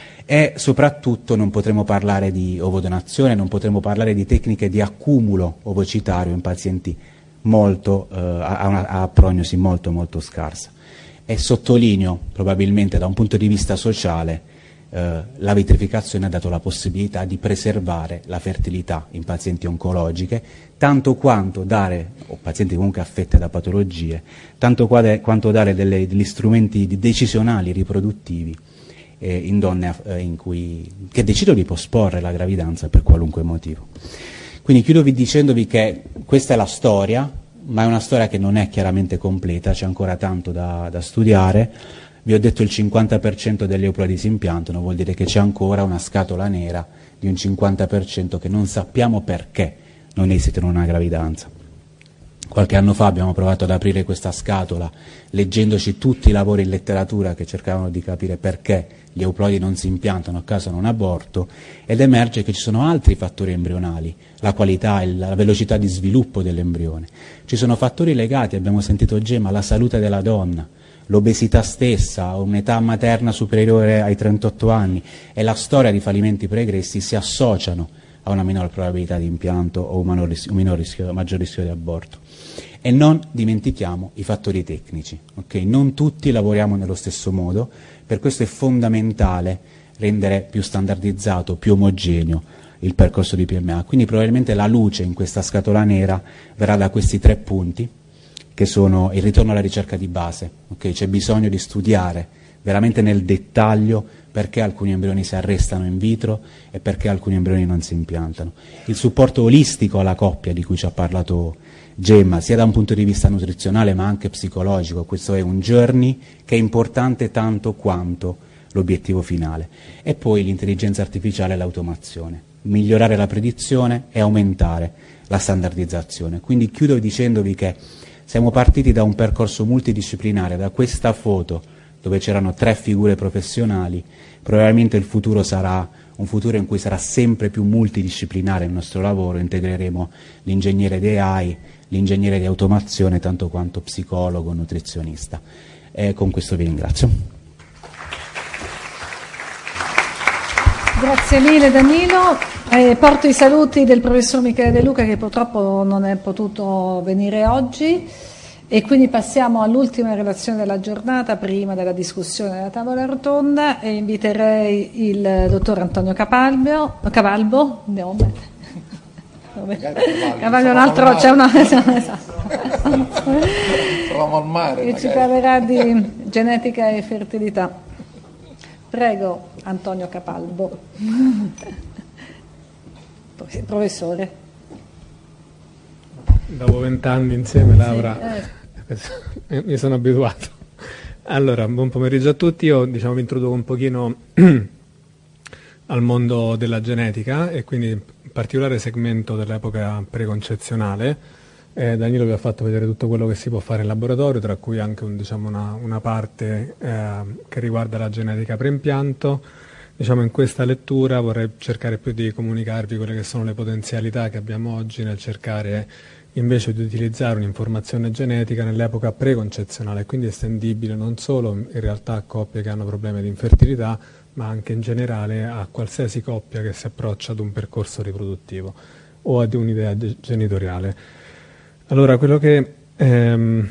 E soprattutto non potremo parlare di ovodonazione, non potremo parlare di tecniche di accumulo ovocitario in pazienti molto, eh, a, una, a prognosi molto molto scarsa. E sottolineo, probabilmente da un punto di vista sociale, eh, la vitrificazione ha dato la possibilità di preservare la fertilità in pazienti oncologiche, tanto quanto dare, o pazienti comunque affette da patologie, tanto quale, quanto dare delle, degli strumenti decisionali riproduttivi Eh, in donne eh, in cui, che decidono di posporre la gravidanza per qualunque motivo. Quindi chiudo dicendovi che questa è la storia, ma è una storia che non è chiaramente completa, c'è ancora tanto da, da studiare. Vi ho detto il cinquanta per cento delle euploidi si impiantano, vuol dire che c'è ancora una scatola nera di un cinquanta per cento che non sappiamo perché non esitano una gravidanza. Qualche anno fa abbiamo provato ad aprire questa scatola leggendoci tutti i lavori in letteratura che cercavano di capire perché gli euploidi non si impiantano a causa di un aborto, ed emerge che ci sono altri fattori embrionali, la qualità e la velocità di sviluppo dell'embrione. Ci sono fattori legati, abbiamo sentito Gemma, alla salute della donna, l'obesità stessa, un'età materna superiore ai trentotto anni e la storia di fallimenti pregressi si associano a una minore probabilità di impianto o un, minor rischio, un minor rischio, maggior rischio di aborto. E non dimentichiamo i fattori tecnici, okay? Non tutti lavoriamo nello stesso modo, per questo è fondamentale rendere più standardizzato, più omogeneo il percorso di P M A. Quindi probabilmente la luce in questa scatola nera verrà da questi tre punti, che sono il ritorno alla ricerca di base, okay? C'è bisogno di studiare veramente nel dettaglio perché alcuni embrioni si arrestano in vitro e perché alcuni embrioni non si impiantano. Il supporto olistico alla coppia di cui ci ha parlato Gemma, sia da un punto di vista nutrizionale ma anche psicologico, questo è un journey che è importante tanto quanto l'obiettivo finale. E poi l'intelligenza artificiale e l'automazione, migliorare la predizione e aumentare la standardizzazione. Quindi chiudo dicendovi che siamo partiti da un percorso multidisciplinare, da questa foto dove c'erano tre figure professionali. Probabilmente il futuro sarà un futuro in cui sarà sempre più multidisciplinare il nostro lavoro, integreremo l'ingegnere di A I, l'ingegnere di automazione, tanto quanto psicologo, nutrizionista. E con questo vi ringrazio. Grazie mille Danilo, eh, porto i saluti del professor Michele De Luca che purtroppo non è potuto venire oggi. E quindi passiamo all'ultima relazione della giornata, prima della discussione della tavola rotonda, e inviterei il dottor Antonio Capalbo, Cavalbo, andiamo bene. Cavallo un altro, c'è una al mare, che ci parlerà di genetica e fertilità. Prego Antonio Capalbo. Professore. Dopo vent'anni insieme, Laura, sì, eh. mi sono abituato. Allora, buon pomeriggio a tutti. Io diciamo, vi introduco un pochino al mondo della genetica e quindi in particolare segmento dell'epoca preconcezionale. Eh, Danilo vi ha fatto vedere tutto quello che si può fare in laboratorio, tra cui anche un, diciamo, una, una parte eh, che riguarda la genetica preimpianto, diciamo, in questa lettura vorrei cercare più di comunicarvi quelle che sono le potenzialità che abbiamo oggi nel cercare invece di utilizzare un'informazione genetica nell'epoca preconcezionale, quindi estendibile non solo in realtà a coppie che hanno problemi di infertilità, ma anche in generale a qualsiasi coppia che si approccia ad un percorso riproduttivo o ad un'idea genitoriale. Allora, quello che ehm,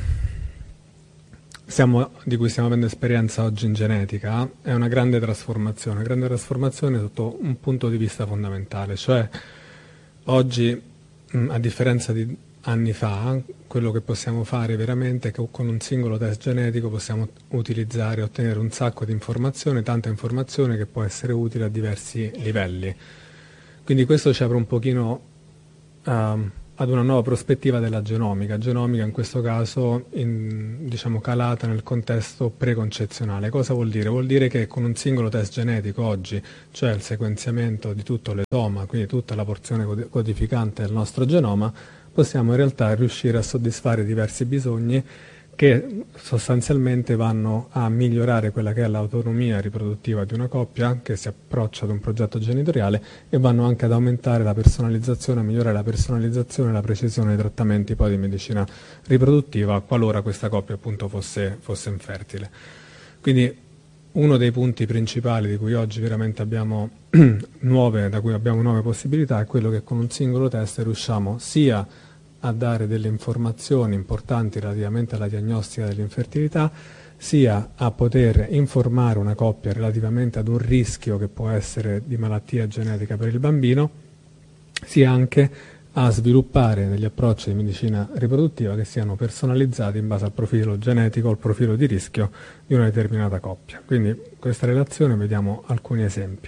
stiamo, di cui stiamo avendo esperienza oggi in genetica è una grande trasformazione, una grande trasformazione sotto un punto di vista fondamentale, cioè oggi, mh, a differenza di anni fa, quello che possiamo fare veramente è che con un singolo test genetico possiamo utilizzare e ottenere un sacco di informazione, tanta informazione che può essere utile a diversi livelli. Quindi questo ci apre un pochino uh, ad una nuova prospettiva della genomica, genomica in questo caso in, diciamo, calata nel contesto preconcezionale. Cosa vuol dire? Vuol dire che con un singolo test genetico oggi, cioè il sequenziamento di tutto l'esoma, quindi tutta la porzione codificante del nostro genoma, possiamo in realtà riuscire a soddisfare diversi bisogni che sostanzialmente vanno a migliorare quella che è l'autonomia riproduttiva di una coppia che si approccia ad un progetto genitoriale e vanno anche ad aumentare la personalizzazione, a migliorare la personalizzazione e la precisione dei trattamenti poi di medicina riproduttiva qualora questa coppia appunto fosse, fosse infertile. Quindi uno dei punti principali di cui oggi veramente abbiamo nuove, da cui abbiamo nuove possibilità è quello che con un singolo test riusciamo sia a dare delle informazioni importanti relativamente alla diagnostica dell'infertilità, sia a poter informare una coppia relativamente ad un rischio che può essere di malattia genetica per il bambino, sia anche a sviluppare degli approcci di medicina riproduttiva che siano personalizzati in base al profilo genetico o al profilo di rischio di una determinata coppia. Quindi in questa relazione vediamo alcuni esempi.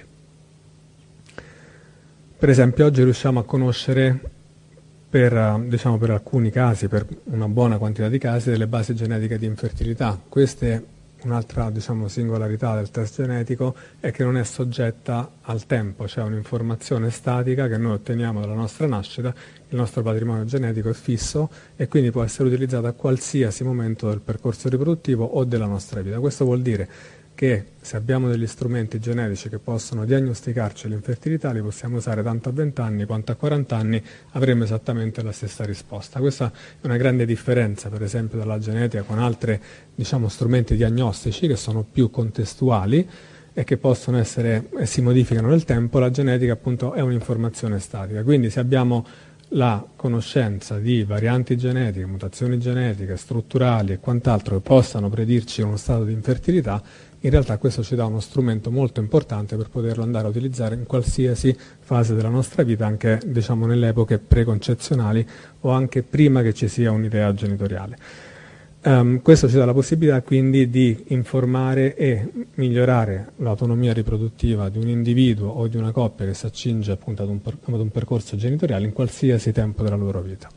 Per esempio oggi riusciamo a conoscere per, diciamo, per alcuni casi, per una buona quantità di casi, delle basi genetiche di infertilità. Queste, un'altra, diciamo, singolarità del test genetico è che non è soggetta al tempo, cioè un'informazione statica che noi otteniamo dalla nostra nascita, il nostro patrimonio genetico è fisso e quindi può essere utilizzato a qualsiasi momento del percorso riproduttivo o della nostra vita. Questo vuol dire che se abbiamo degli strumenti genetici che possono diagnosticarci l'infertilità, li possiamo usare tanto a venti anni quanto a quaranta anni, avremo esattamente la stessa risposta. Questa è una grande differenza, per esempio, dalla genetica con altri, diciamo, strumenti diagnostici che sono più contestuali e che possono essere e si modificano nel tempo. La genetica appunto è un'informazione statica, quindi se abbiamo la conoscenza di varianti genetiche, mutazioni genetiche, strutturali e quant'altro che possano predirci uno stato di infertilità, in realtà questo ci dà uno strumento molto importante per poterlo andare a utilizzare in qualsiasi fase della nostra vita, anche, diciamo, nelle epoche preconcezionali o anche prima che ci sia un'idea genitoriale. Um, questo ci dà la possibilità quindi di informare e migliorare l'autonomia riproduttiva di un individuo o di una coppia che si accinge appunto ad un, per, ad un percorso genitoriale in qualsiasi tempo della loro vita.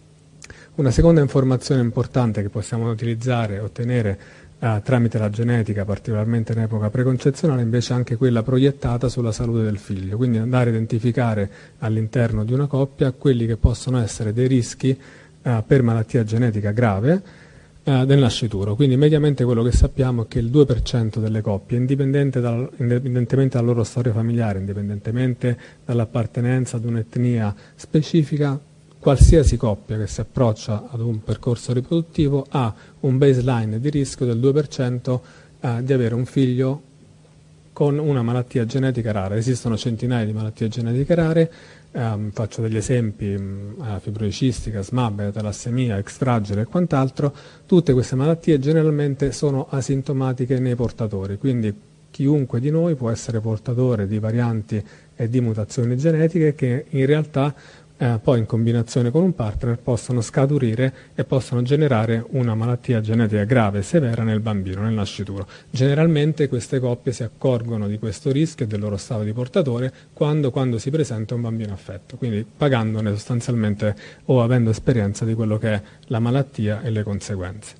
Una seconda informazione importante che possiamo utilizzare e ottenere Uh, tramite la genetica, particolarmente in epoca preconcezionale, invece è anche quella proiettata sulla salute del figlio, quindi andare a identificare all'interno di una coppia quelli che possono essere dei rischi uh, per malattia genetica grave uh, del nascituro. Quindi mediamente quello che sappiamo è che il due per cento delle coppie, indipendente dal, indipendentemente dalla loro storia familiare, indipendentemente dall'appartenenza ad un'etnia specifica, qualsiasi coppia che si approccia ad un percorso riproduttivo ha un baseline di rischio del due per cento eh, di avere un figlio con una malattia genetica rara. Esistono centinaia di malattie genetiche rare, ehm, faccio degli esempi, mh, fibrosi cistica, S M A, beta talassemia, extragere e quant'altro. Tutte queste malattie generalmente sono asintomatiche nei portatori, quindi chiunque di noi può essere portatore di varianti e di mutazioni genetiche che in realtà Eh, poi in combinazione con un partner possono scaturire e possono generare una malattia genetica grave e severa nel bambino, nel nascituro. Generalmente queste coppie si accorgono di questo rischio e del loro stato di portatore quando, quando si presenta un bambino affetto, quindi pagandone sostanzialmente o avendo esperienza di quello che è la malattia e le conseguenze.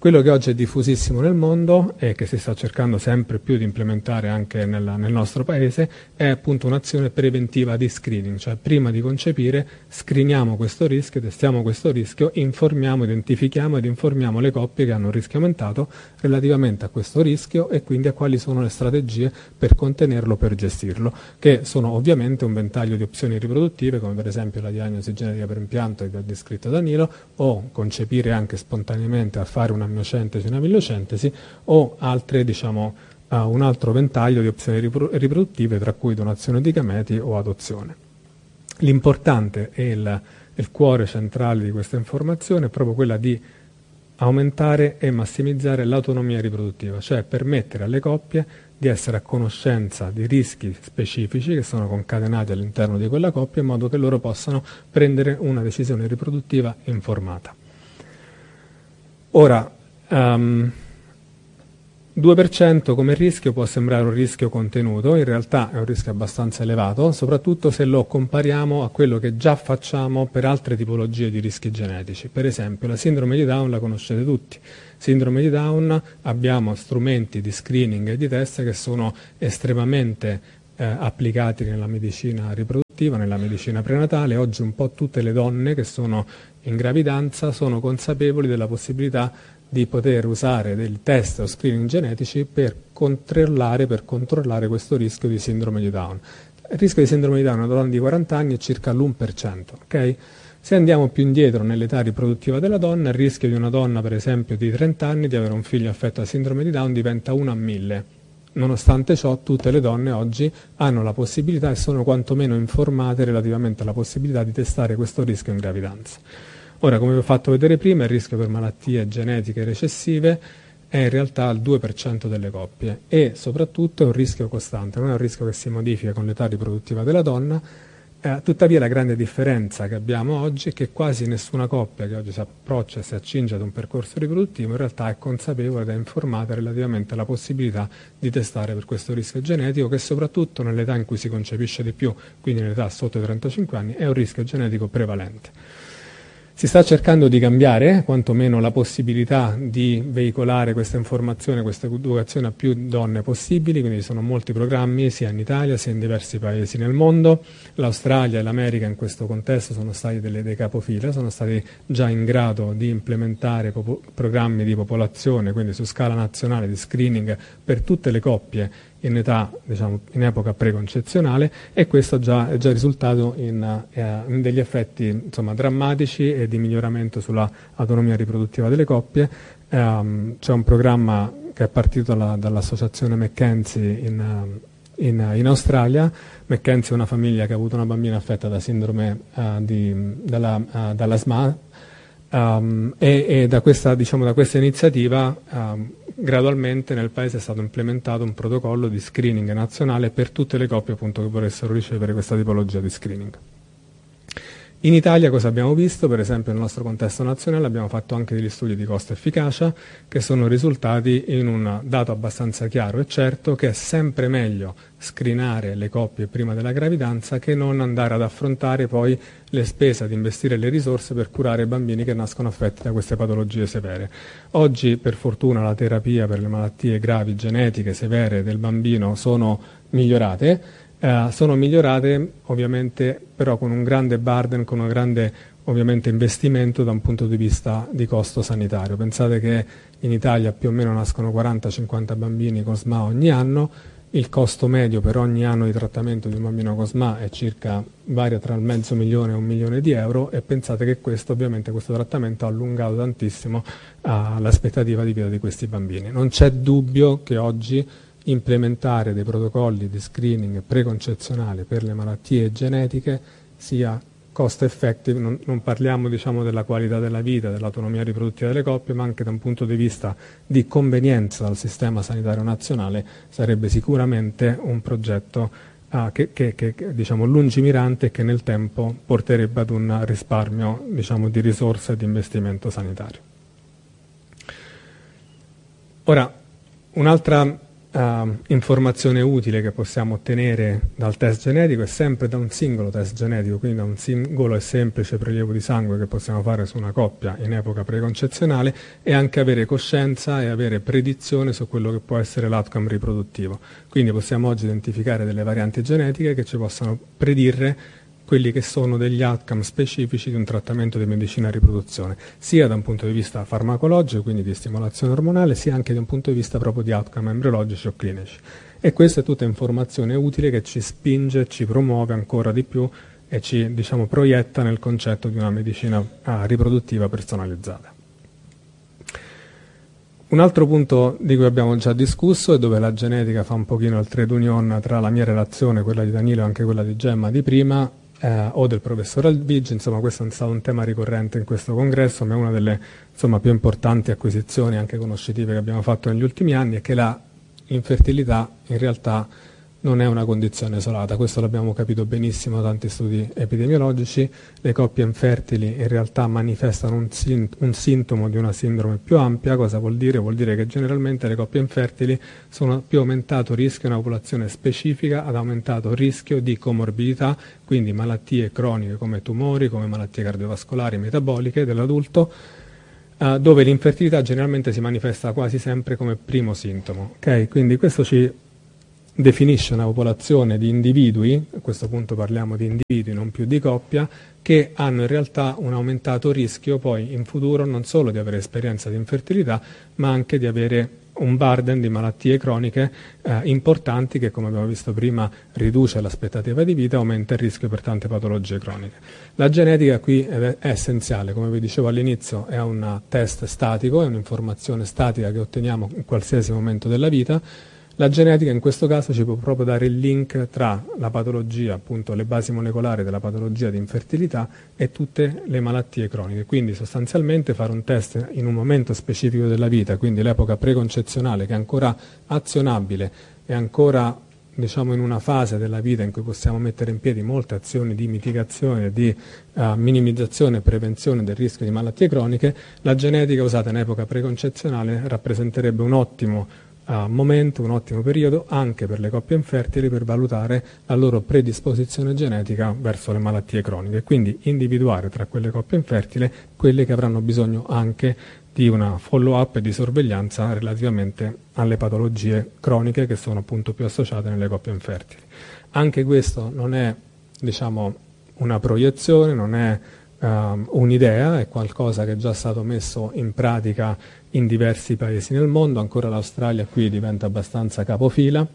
Quello che oggi è diffusissimo nel mondo e che si sta cercando sempre più di implementare anche nel, nel nostro paese è appunto un'azione preventiva di screening, cioè prima di concepire screeniamo questo rischio, testiamo questo rischio, informiamo, identifichiamo ed informiamo le coppie che hanno un rischio aumentato relativamente a questo rischio e quindi a quali sono le strategie per contenerlo, per gestirlo, che sono ovviamente un ventaglio di opzioni riproduttive come per esempio la diagnosi genetica per impianto che ha descritto Danilo, o concepire anche spontaneamente a fare una miocentesi, una miliocentesi, o altre, diciamo, uh, un altro ventaglio di opzioni riproduttive, tra cui donazione di gameti o adozione. L'importante e il, il cuore centrale di questa informazione è proprio quella di aumentare e massimizzare l'autonomia riproduttiva, cioè permettere alle coppie di essere a conoscenza di rischi specifici che sono concatenati all'interno di quella coppia in modo che loro possano prendere una decisione riproduttiva informata. Ora, Um, due per cento come rischio può sembrare un rischio contenuto, in realtà è un rischio abbastanza elevato, soprattutto se lo compariamo a quello che già facciamo per altre tipologie di rischi genetici. Per esempio la sindrome di Down la conoscete tutti. Sindrome di Down abbiamo strumenti di screening e di test che sono estremamente eh, applicati nella medicina riproduttiva, nella medicina prenatale. Oggi un po' tutte le donne che sono in gravidanza sono consapevoli della possibilità di poter usare dei test o screening genetici per controllare, per controllare questo rischio di sindrome di Down. Il rischio di sindrome di Down in una donna di quaranta anni è circa l'uno per cento. Okay? Se andiamo più indietro nell'età riproduttiva della donna, il rischio di una donna, per esempio, di trenta anni di avere un figlio affetto da sindrome di Down diventa uno a mille. Nonostante ciò, tutte le donne oggi hanno la possibilità e sono quantomeno informate relativamente alla possibilità di testare questo rischio in gravidanza. Ora, come vi ho fatto vedere prima, il rischio per malattie genetiche recessive è in realtà il due per cento delle coppie e soprattutto è un rischio costante, non è un rischio che si modifica con l'età riproduttiva della donna. Eh, tuttavia la grande differenza che abbiamo oggi è che quasi nessuna coppia che oggi si approccia e si accinge ad un percorso riproduttivo in realtà è consapevole ed è informata relativamente alla possibilità di testare per questo rischio genetico, che soprattutto nell'età in cui si concepisce di più, quindi nell'età sotto i trentacinque anni, è un rischio genetico prevalente. Si sta cercando di cambiare, quantomeno la possibilità di veicolare questa informazione, questa educazione a più donne possibili, quindi ci sono molti programmi sia in Italia sia in diversi paesi nel mondo. L'Australia e l'America in questo contesto sono stati delle, dei capofila, sono stati già in grado di implementare popo- programmi di popolazione, quindi su scala nazionale di screening per tutte le coppie in età, diciamo, in epoca preconcezionale, e questo già è già risultato in, eh, in degli effetti insomma, drammatici e di miglioramento sulla autonomia riproduttiva delle coppie. Um, c'è un programma che è partito dalla, dall'associazione McKenzie in, in, in Australia. McKenzie è una famiglia che ha avuto una bambina affetta da sindrome uh, di, dalla, uh, dalla S M A um, e, e da questa, diciamo, da questa iniziativa um, gradualmente nel Paese è stato implementato un protocollo di screening nazionale per tutte le coppie appunto che volessero ricevere questa tipologia di screening. In Italia cosa abbiamo visto? Per esempio nel nostro contesto nazionale abbiamo fatto anche degli studi di costo-efficacia che sono risultati in un dato abbastanza chiaro e certo che è sempre meglio screenare le coppie prima della gravidanza che non andare ad affrontare poi le spese, ad investire le risorse per curare bambini che nascono affetti da queste patologie severe. Oggi per fortuna la terapia per le malattie gravi genetiche severe del bambino sono migliorate. Uh, sono migliorate ovviamente però con un grande burden, con un grande ovviamente investimento da un punto di vista di costo sanitario. Pensate che in Italia più o meno nascono quaranta cinquanta bambini con S M A ogni anno, il costo medio per ogni anno di trattamento di un bambino con S M A è circa, varia tra il mezzo milione e un milione di euro, e pensate che questo ovviamente questo trattamento ha allungato tantissimo uh, l'aspettativa di vita di questi bambini. Non c'è dubbio che oggi implementare dei protocolli di screening preconcezionale per le malattie genetiche sia cost effective, non, non parliamo diciamo della qualità della vita, dell'autonomia riproduttiva delle coppie, ma anche da un punto di vista di convenienza dal sistema sanitario nazionale sarebbe sicuramente un progetto uh, che, che, che diciamo lungimirante e che nel tempo porterebbe ad un risparmio diciamo di risorse e di investimento sanitario. Ora, un'altra uh, informazione utile che possiamo ottenere dal test genetico è sempre da un singolo test genetico, quindi da un singolo e semplice prelievo di sangue che possiamo fare su una coppia in epoca preconcezionale, e anche avere coscienza e avere predizione su quello che può essere l'outcome riproduttivo. Quindi possiamo oggi identificare delle varianti genetiche che ci possano predire quelli che sono degli outcome specifici di un trattamento di medicina a riproduzione, sia da un punto di vista farmacologico, quindi di stimolazione ormonale, sia anche da un punto di vista proprio di outcome embriologici o clinici. E questa è tutta informazione utile che ci spinge, ci promuove ancora di più e ci, diciamo, proietta nel concetto di una medicina ah, riproduttiva personalizzata. Un altro punto di cui abbiamo già discusso e dove la genetica fa un pochino il trade union tra la mia relazione, quella di Danilo e anche quella di Gemma di prima, Eh, o del professor Alvigi, insomma questo è stato un tema ricorrente in questo congresso, ma è una delle, insomma, più importanti acquisizioni anche conoscitive che abbiamo fatto negli ultimi anni, è che la infertilità in realtà non è una condizione isolata. Questo l'abbiamo capito benissimo da tanti studi epidemiologici. Le coppie infertili in realtà manifestano un, sin- un sintomo di una sindrome più ampia. Cosa vuol dire? Vuol dire che generalmente le coppie infertili sono a più aumentato rischio, una popolazione specifica ad aumentato rischio di comorbidità, quindi malattie croniche come tumori, come malattie cardiovascolari, metaboliche dell'adulto, Uh, dove l'infertilità generalmente si manifesta quasi sempre come primo sintomo. Okay? Quindi questo ci definisce una popolazione di individui, a questo punto parliamo di individui, non più di coppia, che hanno in realtà un aumentato rischio poi in futuro non solo di avere esperienza di infertilità, ma anche di avere un burden di malattie croniche eh, importanti che, come abbiamo visto prima, riduce l'aspettativa di vita e aumenta il rischio per tante patologie croniche. La genetica qui è, è essenziale, come vi dicevo all'inizio, è un test statico, è un'informazione statica che otteniamo in qualsiasi momento della vita. La genetica in questo caso ci può proprio dare il link tra la patologia, appunto le basi molecolari della patologia di infertilità e tutte le malattie croniche. Quindi sostanzialmente fare un test in un momento specifico della vita, quindi l'epoca preconcezionale, che è ancora azionabile, è ancora, diciamo, in una fase della vita in cui possiamo mettere in piedi molte azioni di mitigazione, di uh, minimizzazione e prevenzione del rischio di malattie croniche. La genetica usata in epoca preconcezionale rappresenterebbe un ottimo Uh, momento, un ottimo periodo anche per le coppie infertili per valutare la loro predisposizione genetica verso le malattie croniche, quindi individuare tra quelle coppie infertili quelle che avranno bisogno anche di una follow-up e di sorveglianza relativamente alle patologie croniche che sono appunto più associate nelle coppie infertili. Anche questo non è, diciamo, una proiezione, non è uh, un'idea, è qualcosa che è già stato messo in pratica in diversi paesi nel mondo. Ancora l'Australia qui diventa abbastanza capofila.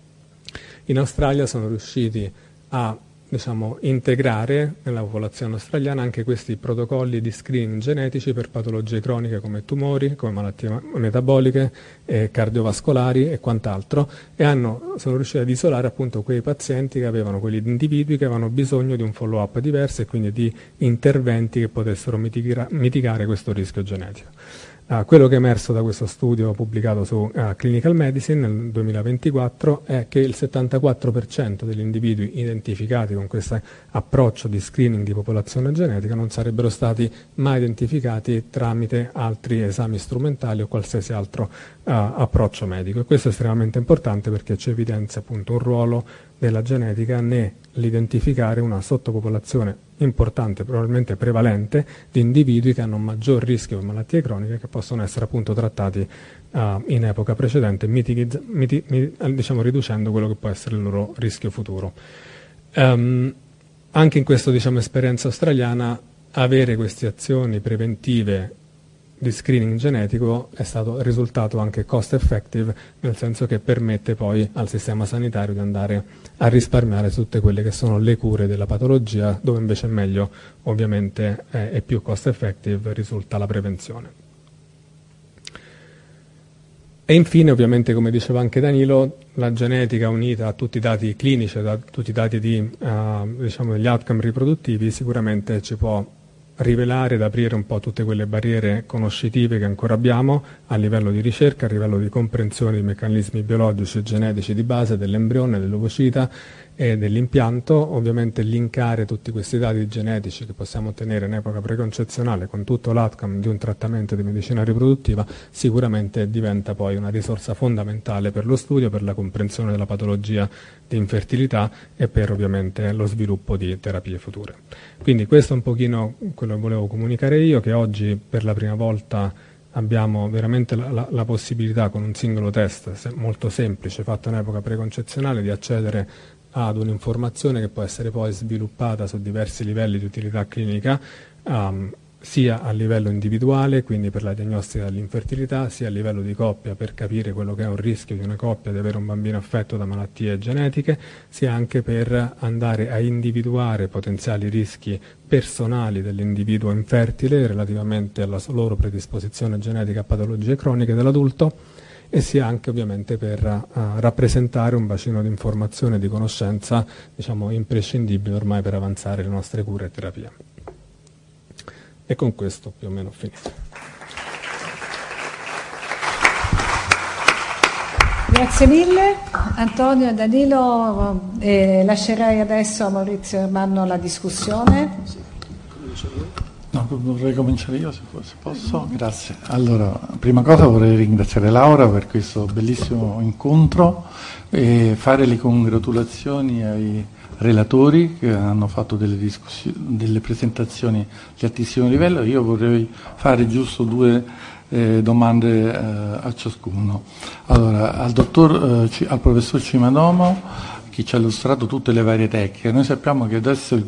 In Australia sono riusciti a, diciamo, integrare nella popolazione australiana anche questi protocolli di screening genetici per patologie croniche come tumori, come malattie metaboliche, eh, cardiovascolari e quant'altro, e hanno, sono riusciti ad isolare appunto quei pazienti che avevano, quegli individui che avevano bisogno di un follow-up diverso e quindi di interventi che potessero mitigira, mitigare questo rischio genetico. Uh, quello che è emerso da questo studio pubblicato su uh, Clinical Medicine nel duemilaventiquattro è che il settantaquattro per cento degli individui identificati con questo approccio di screening di popolazione genetica non sarebbero stati mai identificati tramite altri esami strumentali o qualsiasi altro uh, approccio medico, e questo è estremamente importante perché ci evidenzia appunto un ruolo della genetica nell'identificare una sottopopolazione importante, probabilmente prevalente, di individui che hanno un maggior rischio per malattie croniche che possono essere appunto trattati uh, in epoca precedente, mitigizz- miti- mi- diciamo riducendo quello che può essere il loro rischio futuro. Um, anche in questa, diciamo, esperienza australiana, avere queste azioni preventive di screening genetico è stato risultato anche cost effective, nel senso che permette poi al sistema sanitario di andare a risparmiare su tutte quelle che sono le cure della patologia, dove invece è meglio, ovviamente, è, è più cost effective, risulta la prevenzione. E infine, ovviamente, come diceva anche Danilo, la genetica unita a tutti i dati clinici, a tutti i dati di, uh, diciamo, degli outcome riproduttivi, sicuramente ci può rivelare ed aprire un po' tutte quelle barriere conoscitive che ancora abbiamo a livello di ricerca, a livello di comprensione dei meccanismi biologici e genetici di base dell'embrione, dell'ovocita e dell'impianto. Ovviamente linkare tutti questi dati genetici che possiamo ottenere in epoca preconcezionale con tutto l'outcome di un trattamento di medicina riproduttiva sicuramente diventa poi una risorsa fondamentale per lo studio, per la comprensione della patologia di infertilità e per ovviamente lo sviluppo di terapie future. Quindi questo è un pochino quello che volevo comunicare io, che oggi per la prima volta abbiamo veramente la, la, la possibilità con un singolo test se, molto semplice fatto in epoca preconcezionale di accedere ad un'informazione che può essere poi sviluppata su diversi livelli di utilità clinica, um, sia a livello individuale, quindi per la diagnostica dell'infertilità, sia a livello di coppia per capire quello che è un rischio di una coppia di avere un bambino affetto da malattie genetiche, sia anche per andare a individuare potenziali rischi personali dell'individuo infertile relativamente alla loro predisposizione genetica a patologie croniche dell'adulto, e sia anche ovviamente per uh, rappresentare un bacino di informazione e di conoscenza, diciamo, imprescindibile ormai per avanzare le nostre cure e terapie. E con questo più o meno ho finito. Grazie mille Antonio e Danilo, eh, lascerei adesso a Maurizio Ermanno la discussione. No, vorrei cominciare io se posso, grazie. Allora, prima cosa vorrei ringraziare Laura per questo bellissimo incontro e fare le congratulazioni ai relatori che hanno fatto delle, delle presentazioni di altissimo livello. Io vorrei fare giusto due eh, domande eh, a ciascuno. Allora, al, dottor, eh, al professor Cimadomo, che ci ha illustrato tutte le varie tecniche. Noi sappiamo che adesso il